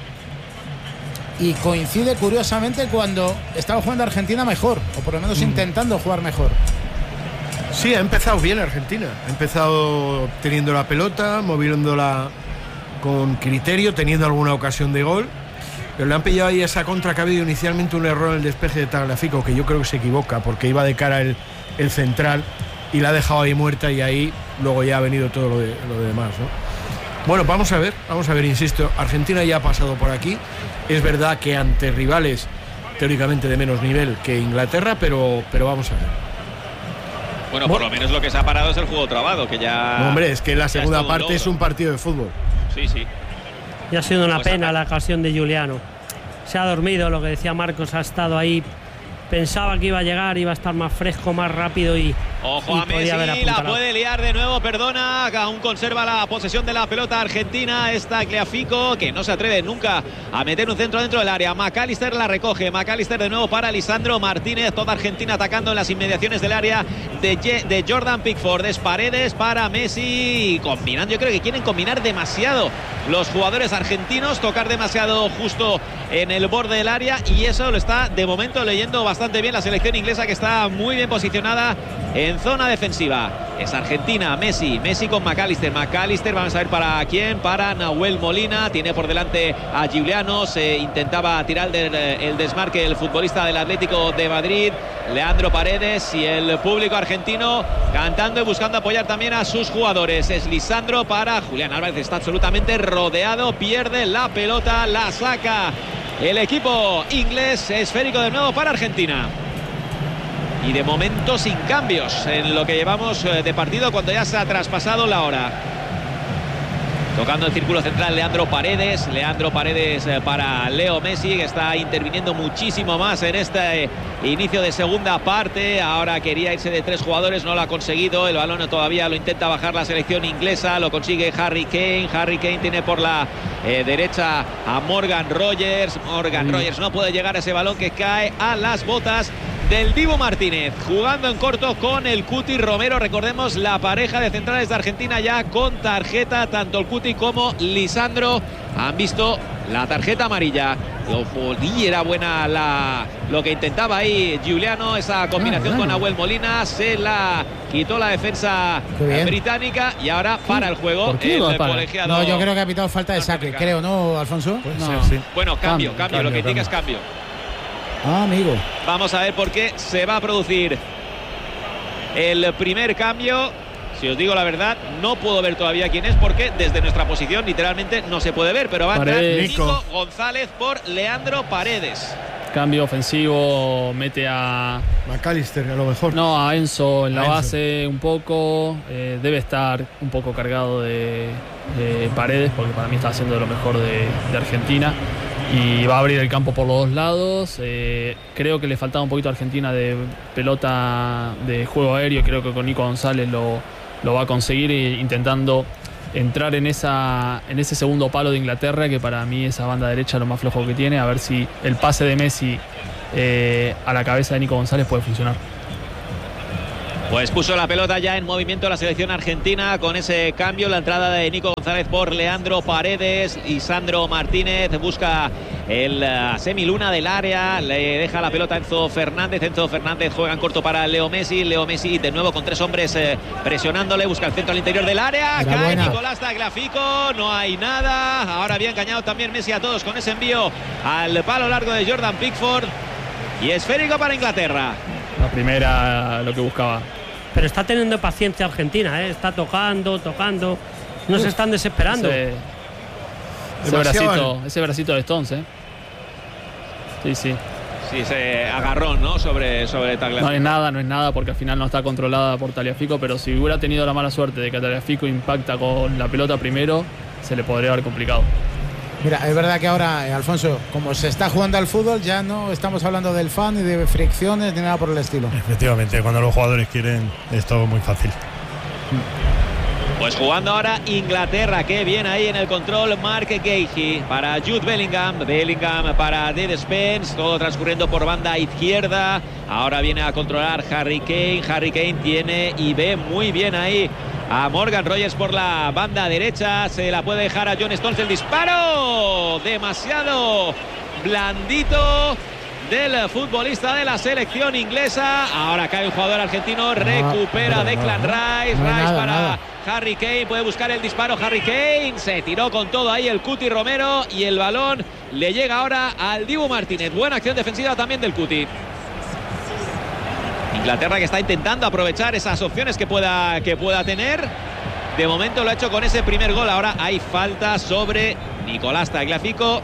Y coincide curiosamente cuando estaba jugando Argentina mejor, o por lo menos mm. intentando jugar mejor. Sí, ha empezado bien Argentina. Ha empezado teniendo la pelota, moviéndola con criterio, teniendo alguna ocasión de gol. Pero le han pillado ahí esa contra que ha habido inicialmente un error en el despeje de Tagliafico, que yo creo que se equivoca, porque iba de cara el, el central y la ha dejado ahí muerta, y ahí luego ya ha venido todo lo, de, lo de demás, ¿no? Bueno, vamos a ver, vamos a ver, insisto, Argentina ya ha pasado por aquí. Es verdad que ante rivales teóricamente de menos nivel que Inglaterra, pero, pero vamos a ver. Bueno, por lo menos lo que se ha parado es el juego trabado, que ya... No, hombre, es que la segunda parte es un partido de fútbol. Sí, sí. Y ha sido una pues pena acá. la ocasión de Giuliano. Se ha dormido, lo que decía Marcos, ha estado ahí. Pensaba que iba a llegar, iba a estar más fresco, más rápido y... Ojo y a Messi, la puede liar de nuevo, perdona, aún conserva la posesión de la pelota argentina. Está Tagliafico, que no se atreve nunca a meter un centro dentro del área. McAllister la recoge, McAllister de nuevo para Lisandro Martínez. Toda Argentina atacando en las inmediaciones del área de, de Jordan Pickford. Es Paredes para Messi, combinando, yo creo que quieren combinar demasiado los jugadores argentinos, tocar demasiado justo en el borde del área, y eso lo está de momento leyendo bastante bien la selección inglesa, que está muy bien posicionada en zona defensiva. Es Argentina, Messi, Messi con McAllister, McAllister, vamos a ver para quién, para Nahuel Molina, tiene por delante a Giuliano, se intentaba tirar del, el desmarque el futbolista del Atlético de Madrid, Leandro Paredes, y el público argentino cantando y buscando apoyar también a sus jugadores. Es Lisandro para Julián Álvarez, está absolutamente rodeado, pierde la pelota, la saca el equipo inglés, esférico de nuevo para Argentina. Y de momento sin cambios en lo que llevamos de partido, cuando ya se ha traspasado la hora. Tocando el círculo central Leandro Paredes, Leandro Paredes para Leo Messi, que está interviniendo muchísimo más en este inicio de segunda parte. Ahora quería irse de tres jugadores, no lo ha conseguido. El balón todavía lo intenta bajar la selección inglesa, lo consigue Harry Kane. Harry Kane tiene por la eh, derecha a Morgan Rogers. Morgan mm. Rogers no puede llegar a ese balón, que cae a las botas del Dibu Martínez, jugando en corto con el Cuti Romero. Recordemos, la pareja de centrales de Argentina ya con tarjeta, tanto el Cuti como Lisandro han visto la tarjeta amarilla. Y era buena la, lo que intentaba ahí Giuliano, esa combinación ah, bueno. con Nahuel Molina, se la quitó la defensa británica, y ahora para el juego el colegiado. No, yo creo que ha pitado falta de saque, creo, ¿no, Alfonso? Puede no. ser, sí. Bueno, cambio, cambio, cambio, lo que indica cambio. es cambio. Ah, amigo. Vamos a ver por qué se va a producir el primer cambio. Si os digo la verdad, no puedo ver todavía quién es porque desde nuestra posición literalmente no se puede ver, pero va a entrar Nico González por Leandro Paredes. Cambio ofensivo, mete a McAllister a lo mejor. No, a Enzo en la a Enzo. base un poco. Eh, debe estar un poco cargado de, de Paredes porque para mí está haciendo lo mejor de, de Argentina. Y va a abrir el campo por los dos lados. Eh, creo que le faltaba un poquito a Argentina de pelota de juego aéreo. Creo que con Nico González lo, lo va a conseguir intentando entrar en esa en ese segundo palo de Inglaterra, que para mí esa banda derecha es lo más flojo que tiene. A ver si el pase de Messi eh, a la cabeza de Nico González puede funcionar. Pues puso la pelota ya en movimiento la selección argentina con ese cambio, la entrada de Nico González por Leandro Paredes. Y Sandro Martínez busca el uh, semiluna del área, le deja la pelota a Enzo Fernández. Enzo Fernández juega en corto para Leo Messi. Leo Messi de nuevo con tres hombres eh, presionándole, busca el centro al interior del área. Era Cae buena. Nicolás Tagliafico, no hay nada. Ahora había engañado también Messi a todos con ese envío al palo largo de Jordan Pickford. Y esférico para Inglaterra. La primera, lo que buscaba. Pero está teniendo paciencia Argentina, ¿eh? Está tocando, tocando. No se están desesperando. Ese, ese, bracito, ese bracito de Stones, ¿eh? Sí, sí. Sí, ese agarrón, ¿no? Sobre, sobre Tagliafico. No es nada, no es nada, porque al final no está controlada por Tagliafico, pero si hubiera tenido la mala suerte de que Tagliafico impacta con la pelota primero, se le podría haber complicado. Mira, es verdad que ahora, eh, Alfonso, como se está jugando al fútbol, ya no estamos hablando del fan ni de fricciones ni nada por el estilo. Efectivamente, cuando los jugadores quieren es todo muy fácil. Pues jugando ahora Inglaterra, que viene ahí en el control Mark Gahey para Jude Bellingham, Bellingham para Dead Spence, todo transcurriendo por banda izquierda. Ahora viene a controlar Harry Kane, Harry Kane tiene y ve muy bien ahí a Morgan Rogers por la banda derecha, se la puede dejar a John Stones el disparo, demasiado blandito del futbolista de la selección inglesa. Ahora cae un jugador argentino, recupera Declan Rice, no, Rice nada, para nada. Harry Kane, puede buscar el disparo Harry Kane, se tiró con todo ahí el Cuti Romero y el balón le llega ahora al Dibu Martínez. Buena acción defensiva también del Cuti. Inglaterra que está intentando aprovechar esas opciones que pueda, que pueda tener. De momento lo ha hecho con ese primer gol. Ahora hay falta sobre Nicolás Tagliafico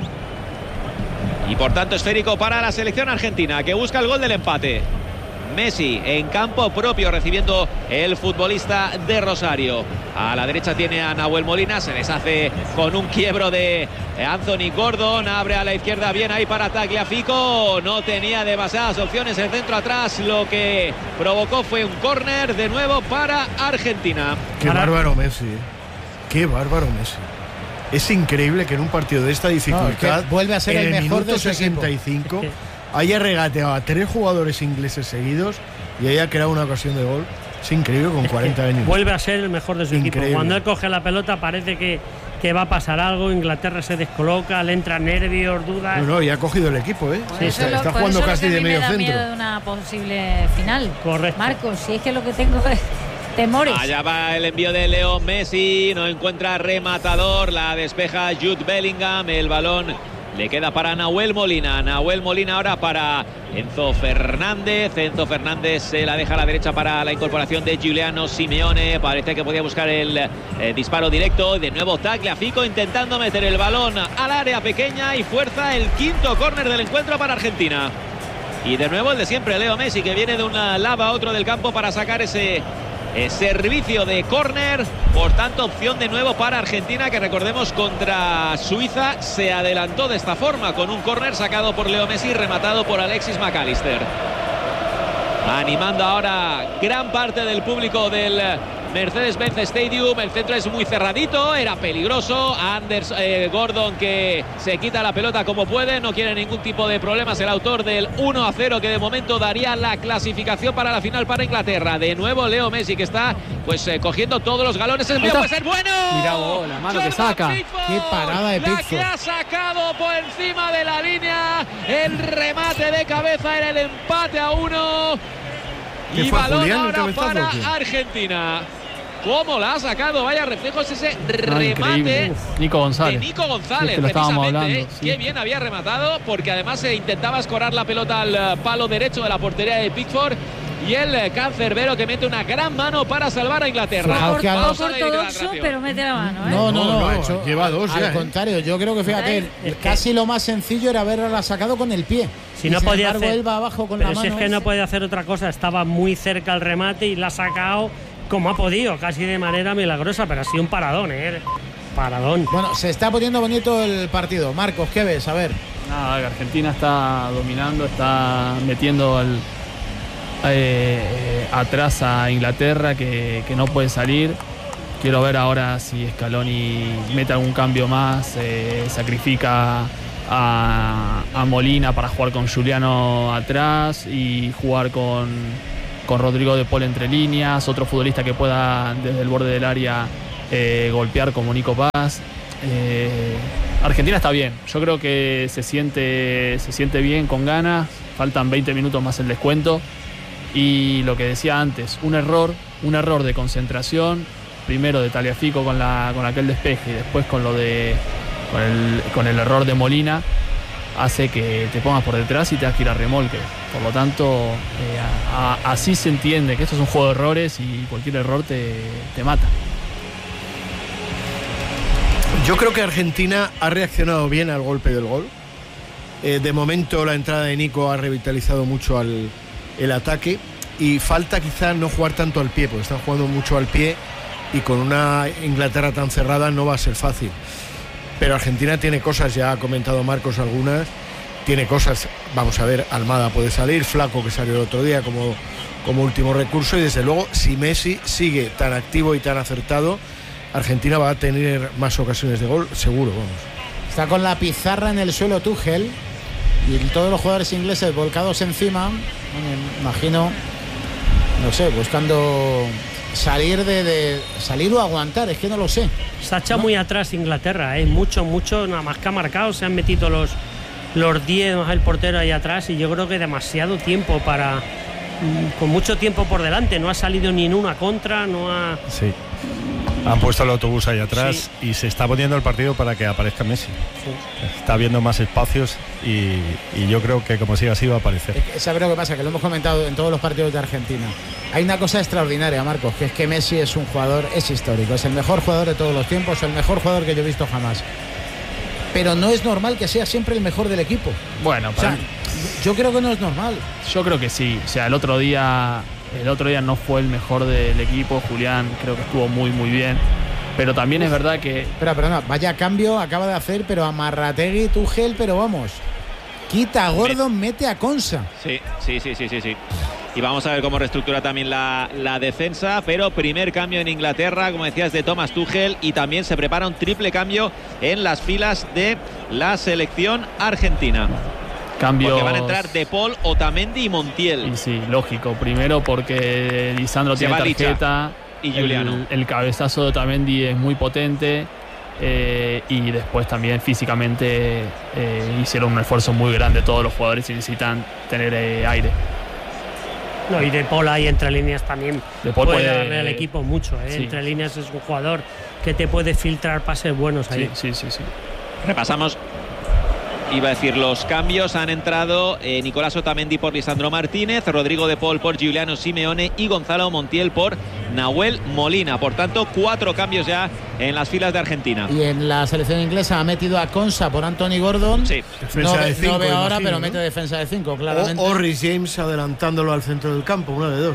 y por tanto esférico para la selección argentina, que busca el gol del empate. Messi en campo propio recibiendo el futbolista de Rosario. A la derecha tiene a Nahuel Molina, se deshace con un quiebro de Anthony Gordon, abre a la izquierda bien ahí para Tagliafico, no tenía demasiadas opciones el centro atrás, lo que provocó fue un córner de nuevo para Argentina. Qué Ahora- bárbaro Messi, ¿eh? Qué bárbaro Messi. Es increíble que en un partido de esta dificultad, No, que vuelve a ser en el el mejor minuto de su equipo. sesenta y cinco, haya regateado a tres jugadores ingleses seguidos y haya creado una ocasión de gol. Es increíble con cuarenta años. Vuelve a ser el mejor de su Increíble. equipo. Cuando él coge la pelota parece que, que va a pasar algo. Inglaterra se descoloca, le entra nervios, dudas. No, no, y ha cogido el equipo, ¿eh? Por eso está lo- está por jugando eso lo casi que a de mí me medio da centro. miedo de una posible final. Correcto. Marcos, si es que lo que tengo es temores. Allá va el envío de Leo Messi, no encuentra rematador, la despeja Jude Bellingham, el balón le queda para Nahuel Molina, Nahuel Molina ahora para Enzo Fernández, Enzo Fernández se la deja a la derecha para la incorporación de Giuliano Simeone, parece que podía buscar el eh, disparo directo, de nuevo Tagliafico intentando meter el balón al área pequeña y fuerza el quinto córner del encuentro para Argentina. Y de nuevo el de siempre, Leo Messi, que viene de una lava a otro del campo para sacar ese Eh, servicio de córner, por tanto opción de nuevo para Argentina, que recordemos contra Suiza se adelantó de esta forma con un córner sacado por Leo Messi, rematado por Alexis McAllister. Animando ahora gran parte del público del Mercedes-Benz Stadium, el centro es muy cerradito, era peligroso, Anders eh, Gordon que se quita la pelota como puede, no quiere ningún tipo de problemas el autor del uno a cero que de momento daría la clasificación para la final para Inglaterra. De nuevo Leo Messi que está pues eh, cogiendo todos los galones, el envío puede ser bueno. Mirá vos, la mano que saca. Qué parada de La que Pickford. ha sacado por encima de la línea, el remate de cabeza era el empate a uno. ¿Qué Y fue, balón Julián, el ahora cabezazo para o qué? Argentina. ¿Cómo la ha sacado? Vaya reflejos ese No, remate increíble. Uf, Nico González. de Nico Sí, González, es que lo estábamos precisamente. hablando, ¿eh? sí. Qué bien había rematado, porque además se intentaba escorar la pelota al eh, palo derecho de la portería de Pickford y el cancerbero que mete una gran mano para salvar a Inglaterra. Fijaos que al- Vamos a la Ortodoxo, hidratación. pero mete la mano, ¿eh? No, no, no, no, ha hecho- lleva dos al ya, ¿eh? contrario, yo creo que fíjate, Es que- casi lo más sencillo era haberla sacado con el pie. Si Y no sin podía embargo, hacer, él va abajo con pero la si mano. es que no puede hacer otra cosa, estaba muy cerca al remate y la ha sacado como ha podido, casi de manera milagrosa, pero ha sido un paradón, ¿eh? Paradón. Bueno, se está poniendo bonito el partido. Marcos, ¿qué ves? A ver. Nada, que Argentina está dominando, está metiendo al, eh, eh, atrás a Inglaterra que, que no puede salir. Quiero ver ahora si Scaloni mete algún cambio más, eh, sacrifica a, a Molina para jugar con Giuliano atrás y jugar con, con Rodrigo de Paul entre líneas, otro futbolista que pueda desde el borde del área eh, golpear como Nico Paz. Eh, Argentina está bien, yo creo que se siente, se siente bien, con ganas, faltan veinte minutos más el descuento y lo que decía antes, un error, un error de concentración, primero de Tagliafico con, la, con aquel despeje y después con, lo de, con, el, con el error de Molina, hace que te pongas por detrás y te das que ir a remolque. Por lo tanto, eh, a, a, así se entiende que esto es un juego de errores y cualquier error te, te mata. Yo creo que Argentina ha reaccionado bien al golpe del gol. Eh, de momento la entrada de Nico ha revitalizado mucho al, el ataque y falta quizá no jugar tanto al pie, porque están jugando mucho al pie y con una Inglaterra tan cerrada no va a ser fácil. Pero Argentina tiene cosas, ya ha comentado Marcos algunas, tiene cosas, vamos a ver, Almada puede salir, Flaco que salió el otro día como, como último recurso y desde luego si Messi sigue tan activo y tan acertado, Argentina va a tener más ocasiones de gol, seguro, vamos. Está con la pizarra en el suelo Tuchel y todos los jugadores ingleses volcados encima. Me imagino, no sé, buscando salir de, de salir o aguantar, es que no lo sé. Se ha echado ¿no? muy atrás Inglaterra, ¿eh? mucho, mucho, nada más que ha marcado, se han metido los los diez más el portero ahí atrás y yo creo que demasiado tiempo para, con mucho tiempo por delante, no ha salido ni en una contra, no ha... Sí. Han puesto el autobús ahí atrás sí. y se está poniendo el partido para que aparezca Messi. Sí. Está habiendo más espacios y, y yo creo que como siga así va a aparecer. ¿Sabes lo que pasa? Que lo hemos comentado en todos los partidos de Argentina. Hay una cosa extraordinaria, Marcos, que es que Messi es un jugador, es histórico, es el mejor jugador de todos los tiempos, el mejor jugador que yo he visto jamás. Pero no es normal que sea siempre el mejor del equipo. Bueno, para o sea, yo creo que no es normal. Yo creo que sí. O sea, el otro día... El otro día no fue el mejor del equipo, Julián creo que estuvo muy muy bien, pero también Uf. es verdad que... Espera, perdona, vaya cambio acaba de hacer, pero a Marrategui, Tuchel, pero vamos, quita a Gordon, mete a Konsa. Sí, sí, sí, sí, sí, sí. Y vamos a ver cómo reestructura también la, la defensa, pero primer cambio en Inglaterra, como decías, de Thomas Tuchel, y también se prepara un triple cambio en las filas de la selección argentina. Cambios... Porque van a entrar De Paul, Otamendi y Montiel. Y sí, lógico. Primero porque Lisandro Se tiene Licha tarjeta. y Giuliano. El, el cabezazo de Otamendi es muy potente. Eh, y después también físicamente eh, hicieron un esfuerzo muy grande todos los jugadores y necesitan tener eh, aire. No, y De Paul ahí entre líneas también De Paul puede, puede darle al equipo mucho. ¿eh? Sí. Entre líneas es un jugador que te puede filtrar pases buenos ahí. Sí, sí, sí, sí. Repasamos. Iba a decir los cambios. Han entrado eh, Nicolás Otamendi por Lisandro Martínez, Rodrigo De Paul por Giuliano Simeone y Gonzalo Montiel por Nahuel Molina. Por tanto, cuatro cambios ya en las filas de Argentina. Y en la selección inglesa ha metido a Konsa por Anthony Gordon. Sí. Defensa no, de cinco, no veo ahora, imagino, pero ¿no? mete defensa de cinco, claramente. O, o Rhys James adelantándolo al centro del campo, una de dos.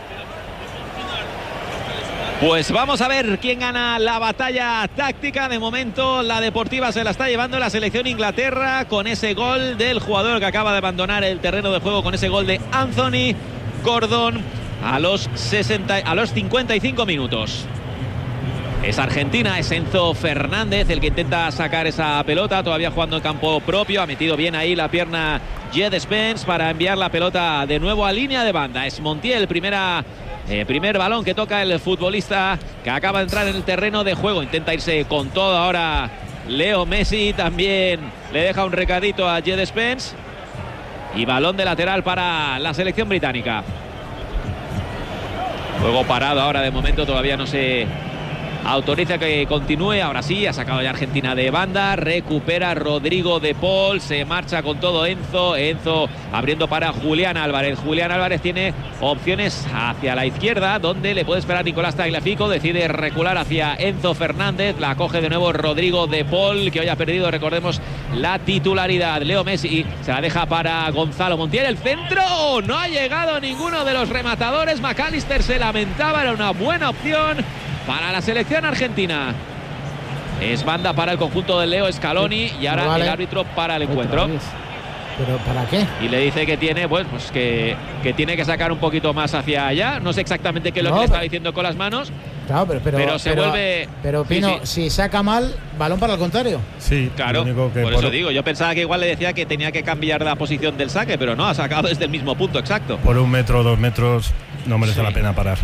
Pues vamos a ver quién gana la batalla táctica. De momento la deportiva se la está llevando la selección Inglaterra con ese gol del jugador que acaba de abandonar el terreno de juego, con ese gol de Anthony Gordon a los, sesenta, a los cincuenta y cinco minutos. Es Argentina, es Enzo Fernández el que intenta sacar esa pelota, todavía jugando en campo propio. Ha metido bien ahí la pierna Jed Spence para enviar la pelota de nuevo a línea de banda. Es Montiel, primera... Eh, primer balón que toca el futbolista que acaba de entrar en el terreno de juego. Intenta irse con todo ahora Leo Messi. También le deja un recadito a Jed Spence. Y balón de lateral para la selección británica. Juego parado ahora de momento. Todavía no se autoriza que continúe. Ahora sí, ha sacado ya Argentina de banda, recupera Rodrigo de Paul, se marcha con todo Enzo, Enzo abriendo para Julián Álvarez. Julián Álvarez tiene opciones hacia la izquierda, donde le puede esperar Nicolás Tagliafico, decide recular hacia Enzo Fernández, la coge de nuevo Rodrigo de Paul, que hoy ha perdido, recordemos, la titularidad. Leo Messi se la deja para Gonzalo Montiel, el centro, no ha llegado ninguno de los rematadores. McAllister se lamentaba, era una buena opción para la selección argentina. Es banda para el conjunto de Leo Scaloni y ahora vale. El árbitro para el encuentro. ¿Pero para qué? Y le dice que tiene, pues, pues que, que tiene que sacar un poquito más hacia allá. No sé exactamente qué es lo no, que le está diciendo con las manos. Claro, pero, pero, pero se pero, vuelve. Pero Pino, sí, sí. si saca mal, balón para el contrario. Sí, claro. Que por, por eso digo, yo pensaba que igual le decía que tenía que cambiar la posición del saque, pero no, ha sacado desde el mismo punto exacto. Por un metro o dos metros no merece sí. la pena parar.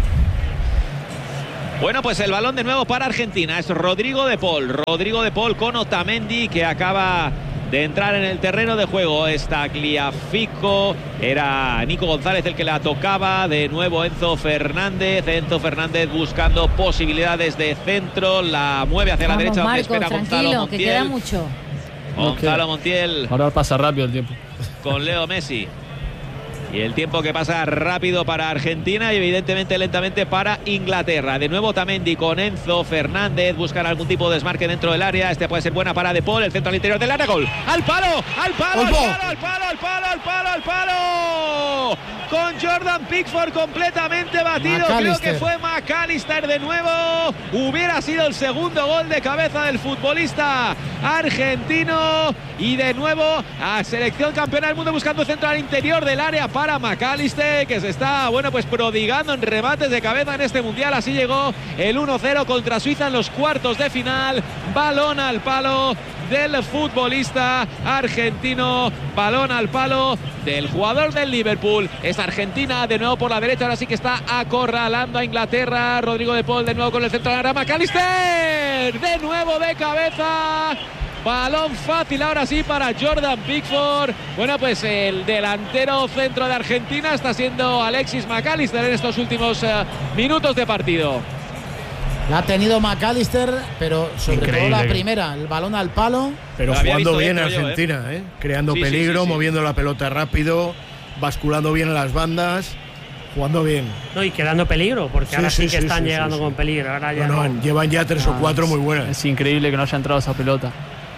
Bueno, pues el balón de nuevo para Argentina. Es Rodrigo de Paul. Rodrigo de Paul con Otamendi, que acaba de entrar en el terreno de juego. Está Tagliafico. Era Nico González el que la tocaba. De nuevo Enzo Fernández. Enzo Fernández buscando posibilidades de centro. La mueve hacia Vamos, la derecha. Marcos, donde espera Gonzalo Montiel. Que queda mucho. Gonzalo Montiel. Ahora pasa rápido el tiempo. Con Leo Messi. Y el tiempo que pasa rápido para Argentina y evidentemente lentamente para Inglaterra. De nuevo Otamendi con Enzo Fernández. Buscan algún tipo de desmarque dentro del área. Este puede ser buena para De Paul. El centro al interior del área. Gol. ¡Al palo! ¡Al palo! ¡Al palo! ¡Al palo! ¡Al palo! ¡Al palo! ¡Al palo! Con Jordan Pickford completamente batido. Creo que fue McAllister de nuevo. Hubiera sido el segundo gol de cabeza del futbolista argentino. Y de nuevo a selección campeona del mundo buscando centro al interior del área para McAllister, que se está, bueno, pues prodigando en remates de cabeza en este mundial. Así llegó el uno cero contra Suiza en los cuartos de final. Balón al palo del futbolista argentino, balón al palo del jugador del Liverpool. Es Argentina de nuevo por la derecha, ahora sí que está acorralando a Inglaterra. Rodrigo de Paul de nuevo con el centro de la área. McAllister de nuevo de cabeza. Balón fácil ahora sí para Jordan Pickford. Bueno, pues el delantero centro de Argentina está siendo Alexis McAllister en estos últimos uh, minutos de partido. La ha tenido McAllister, pero sobre Increíble. todo la primera, el balón al palo. Pero lo jugando bien Argentina, yo, ¿eh? ¿eh? creando sí, peligro, sí, sí, sí. moviendo la pelota rápido, basculando bien a las bandas. Jugando bien. No, y quedando peligro, porque sí, ahora sí, sí que sí, están sí, llegando sí, con peligro. Ahora ya no, no. No. Llevan ya tres ah, o cuatro muy buenas. Es increíble que no haya entrado esa pelota.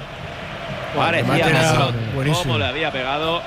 Parecía cómo le había pegado.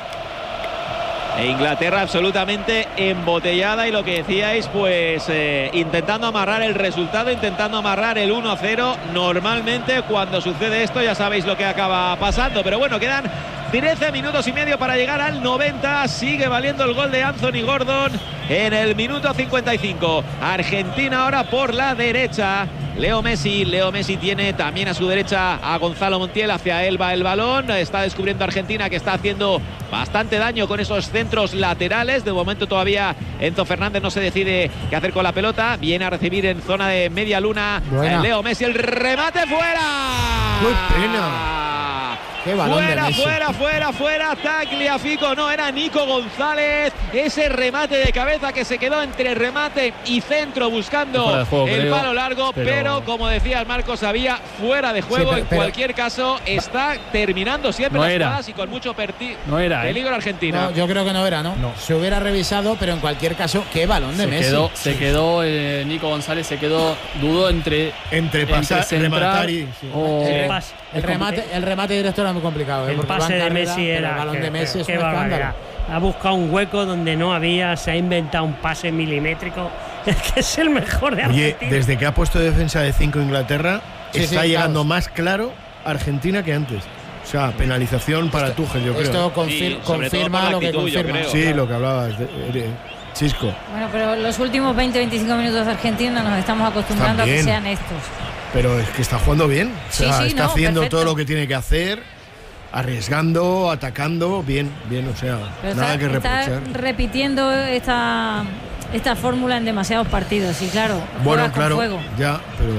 E Inglaterra absolutamente embotellada y lo que decíais, pues eh, intentando amarrar el resultado, intentando amarrar el uno cero. Normalmente cuando sucede esto ya sabéis lo que acaba pasando, pero bueno, quedan trece minutos y medio para llegar al noventa. Sigue valiendo el gol de Anthony Gordon en el minuto cincuenta y cinco. Argentina ahora por la derecha. Leo Messi, Leo Messi tiene también a su derecha a Gonzalo Montiel, hacia él va el balón, está descubriendo Argentina que está haciendo bastante daño con esos centros laterales. De momento todavía Enzo Fernández no se decide qué hacer con la pelota, viene a recibir en zona de media luna Buena. Leo Messi, el remate fuera. ¡Qué pena! Qué balón fuera, de Messi. fuera, fuera, fuera, Tagliafico, no, era Nico González, ese remate de cabeza que se quedó entre remate y centro buscando juego, el creo, palo largo, pero... pero como decía Marcos, había fuera de juego. Sí, pero, en pero... cualquier caso está terminando siempre no las jugadas y con mucho no era, peligro ¿eh? Argentina. No, yo creo que no era, ¿no? no. Se hubiera revisado, pero en cualquier caso, qué balón de se Messi. Quedó, se quedó eh, Nico González, se quedó, dudó entre entre pasar, entre rematar y sí. o... el, pas, el, remate, el remate directo era muy complicado. ¿eh? El pase de carrera, Messi era. El balón que, de Messi que, es que un escándalo. Ha buscado un hueco donde no había, se ha inventado un pase milimétrico. Es que es el mejor de Argentina. Oye, desde que ha puesto defensa de cinco Inglaterra, sí, está sí, llegando claro. más claro Argentina que antes. O sea, penalización para esto, Tuchel, yo creo. Esto confir, sí, confirma lo que confirma. Creo, sí, claro. lo que hablabas, de, de, Chisco. Bueno, pero los últimos veinte a veinticinco minutos de Argentina nos estamos acostumbrando a que sean estos. Pero es que está jugando bien. O sea, sí, sí, está no, haciendo perfecto. todo lo que tiene que hacer, arriesgando, atacando, bien, bien, o sea, pero nada está, que reprochar. Está repitiendo esta, esta fórmula en demasiados partidos y claro, bueno, claro, con fuego. ya, pero...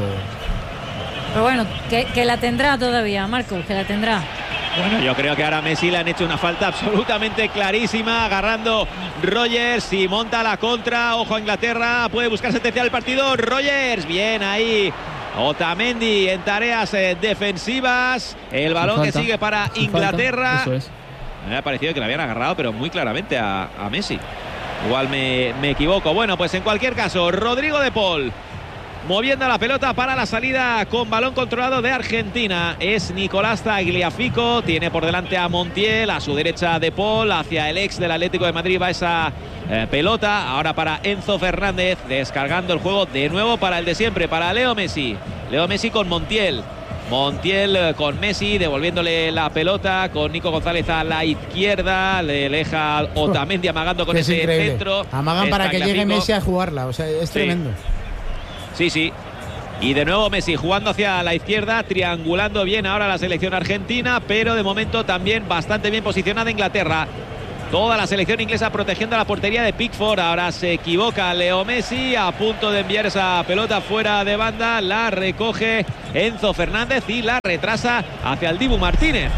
Pero bueno, que, que la tendrá todavía, Marcos, que la tendrá. Bueno, yo creo que ahora Messi le han hecho una falta absolutamente clarísima, agarrando Rogers y monta la contra. Ojo a Inglaterra, puede buscar sentenciar el partido. Rogers, bien ahí Otamendi en tareas eh, defensivas. El balón que sigue para Inglaterra. Eso es. Me ha parecido que le habían agarrado, pero muy claramente a, a Messi. Igual me, me equivoco. Bueno, pues en cualquier caso, Rodrigo de Paul moviendo la pelota para la salida con balón controlado de Argentina. Es Nicolás Tagliafico. Tiene por delante a Montiel. A su derecha de Paul. Hacia el ex del Atlético de Madrid va esa eh, pelota. Ahora para Enzo Fernández. Descargando el juego de nuevo para el de siempre. Para Leo Messi. Leo Messi con Montiel. Montiel con Messi, devolviéndole la pelota con Nico González a la izquierda. Le deja Otamendi amagando con es ese increíble. centro. Amagan para que llegue Messi a jugarla. O sea, es sí. tremendo. Sí, sí. Y de nuevo Messi jugando hacia la izquierda, triangulando bien ahora la selección argentina, pero de momento también bastante bien posicionada Inglaterra. Toda la selección inglesa protegiendo la portería de Pickford. Ahora se equivoca Leo Messi, a punto de enviar esa pelota fuera de banda. La recoge Enzo Fernández y la retrasa hacia el Dibu Martínez,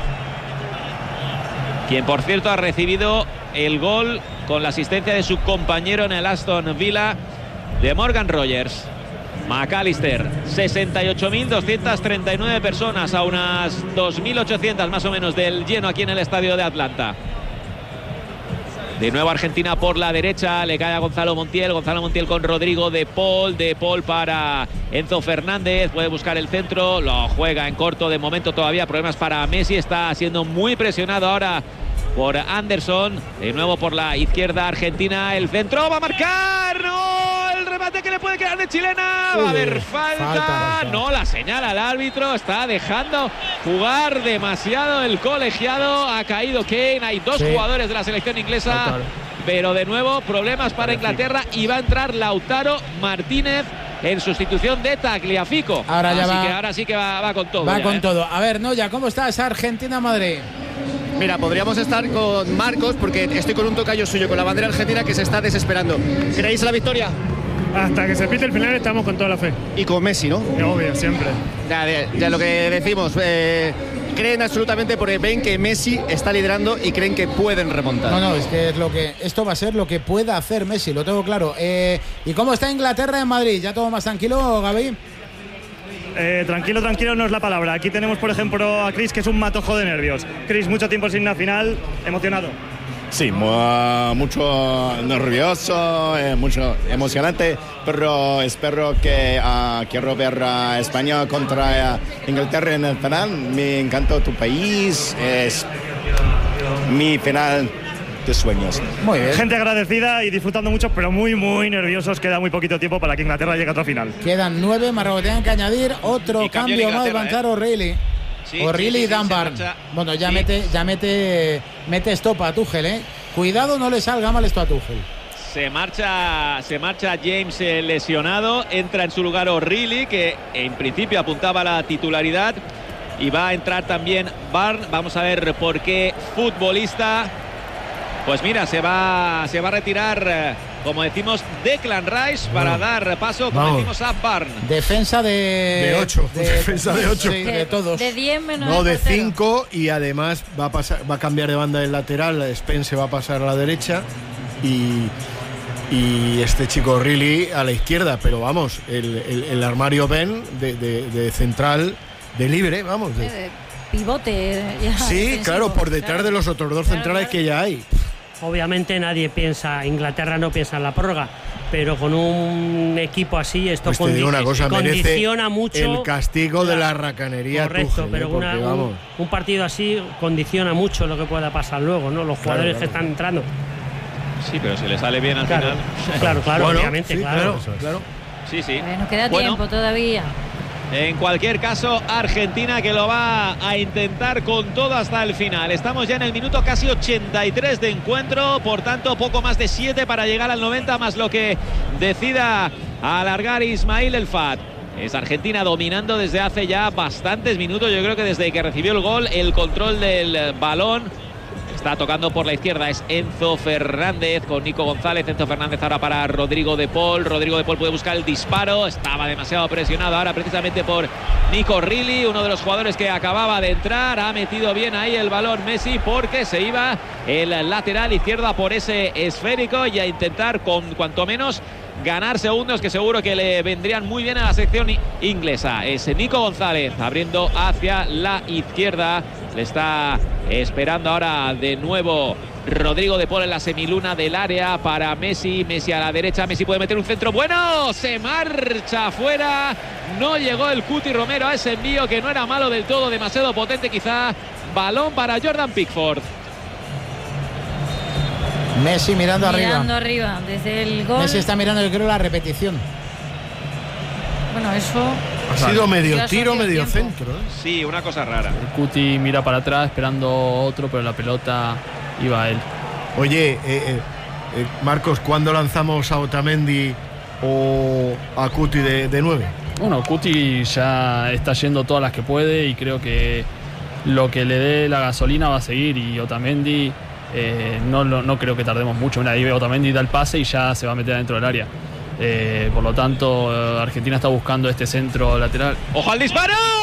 quien por cierto ha recibido el gol con la asistencia de su compañero en el Aston Villa, de Morgan Rogers. McAllister, sesenta y ocho mil doscientas treinta y nueve personas, a unas dos mil ochocientas más o menos del lleno aquí en el estadio de Atlanta. De nuevo Argentina por la derecha, le cae a Gonzalo Montiel, Gonzalo Montiel con Rodrigo de Paul, de Paul para Enzo Fernández, puede buscar el centro, lo juega en corto, de momento todavía problemas para Messi, está siendo muy presionado ahora por Anderson, de nuevo por la izquierda Argentina, el centro, va a marcar, no, el remate que le puede quedar de chilena, va a haber falta, falta, falta. No, la señala el árbitro, está dejando jugar demasiado el colegiado, ha caído Kane, hay dos sí. jugadores de la selección inglesa, Lautaro. Pero de nuevo problemas para Inglaterra y va a entrar Lautaro Martínez en sustitución de Tagliafico. Ahora ya Así va, que ahora sí que va, va con todo. Va ya, con ¿eh? todo. A ver, Noya, ¿cómo estás? Argentina-Madrid. Mira, podríamos estar con Marcos porque estoy con un tocayo suyo, con la bandera argentina que se está desesperando. ¿Creéis la victoria? Hasta que se pite el final estamos con toda la fe. Y con Messi, ¿no? Obvio, siempre. Ya, ya lo que decimos, eh, creen absolutamente porque ven que Messi está liderando y creen que pueden remontar. No, no, es que es lo que esto va a ser lo que pueda hacer Messi, lo tengo claro. Eh, ¿Y cómo está Inglaterra en Madrid? ¿Ya todo más tranquilo, Gaby? Eh, tranquilo, tranquilo no es la palabra. Aquí tenemos, por ejemplo, a Chris, que es un matojo de nervios. Chris, mucho tiempo sin una final, emocionado. Sí, uh, mucho nervioso, eh, mucho emocionante, pero espero que uh, quiero ver a España contra uh, Inglaterra en el final. Me encanta tu país, es mi final de sueños. Muy bien. Gente agradecida y disfrutando mucho, pero muy, muy nerviosos. Queda muy poquito tiempo para que Inglaterra llegue a otra final. Quedan nueve, Marruecos tienen que añadir otro cambio más, va a entrar O'Reilly. Sí, O'Reilly sí, y sí, Dan sí, Barn. Bueno, ya sí. mete, ya mete, mete stop a Tuchel, ¿eh? Cuidado, no le salga mal esto a Tuchel. Se marcha, se marcha James eh, lesionado, entra en su lugar O'Reilly, que en principio apuntaba a la titularidad, y va a entrar también Barn. Vamos a ver por qué futbolista. Pues mira, se va, se va a retirar, eh, como decimos, Declan Rice para no. dar paso, como Vamos. decimos, a Barn. Defensa de... De ocho, de, defensa de ocho. Sí, de todos. De diez menos No, de cinco, y además va a, pasar, va a cambiar de banda del lateral, Spence va a pasar a la derecha y, y este chico O'Reilly a la izquierda, pero vamos, el, el, el armario Ben de, de, de central, de libre, vamos. De, de pivote. Ya, sí, defensivo. Claro, por detrás claro. de los otros dos centrales claro, claro. que ya hay. Obviamente nadie piensa, Inglaterra no piensa en la prórroga, pero con un equipo así esto pues condi una cosa, condiciona mucho el castigo la, de la racanería. Correcto, Tuchel, pero porque, una, un, un partido así condiciona mucho lo que pueda pasar luego, ¿no? Los jugadores claro, claro. que están entrando. Sí, pero si le sale bien al claro, final. Claro, claro, bueno, obviamente, sí, claro. claro, claro. Sí, sí. Nos queda bueno, tiempo todavía. En cualquier caso, Argentina que lo va a intentar con todo hasta el final. Estamos ya en el minuto casi ochenta y tres de encuentro, por tanto poco más de siete para llegar al noventa, más lo que decida alargar Ismail El Fat. Es Argentina dominando desde hace ya bastantes minutos, yo creo que desde que recibió el gol, el control del balón. Está tocando por la izquierda, es Enzo Fernández con Nico González. Enzo Fernández ahora para Rodrigo de Paul. Rodrigo de Paul puede buscar el disparo. Estaba demasiado presionado ahora precisamente por Nico O'Reilly, uno de los jugadores que acababa de entrar. Ha metido bien ahí el balón Messi porque se iba el lateral izquierdo por ese esférico y a intentar con cuanto menos ganar segundos que seguro que le vendrían muy bien a la sección inglesa. Es Nico González abriendo hacia la izquierda. Le está esperando ahora de nuevo Rodrigo de Paul en la semiluna del área para Messi. Messi a la derecha. Messi puede meter un centro bueno. Se marcha afuera. No llegó el Cuti Romero a ese envío que no era malo del todo. Demasiado potente quizá. Balón para Jordan Pickford. Messi mirando, mirando arriba. arriba. Desde el gol. Messi está mirando, yo creo, la repetición. Bueno, eso... Ha sido medio tiro, medio centro. ¿eh? Sí, una cosa rara. El Cuti mira para atrás esperando otro, pero la pelota iba a él. Oye, eh, eh, eh, Marcos, ¿cuándo lanzamos a Otamendi o a Cuti de, de nueve? Bueno, Cuti ya está yendo todas las que puede y creo que lo que le dé la gasolina va a seguir. Y Otamendi, eh, no, no, no creo que tardemos mucho. Una ahí Otamendi da el pase y ya se va a meter dentro del área. Eh, por lo tanto, Argentina está buscando este centro lateral. ¡Ojo al disparo!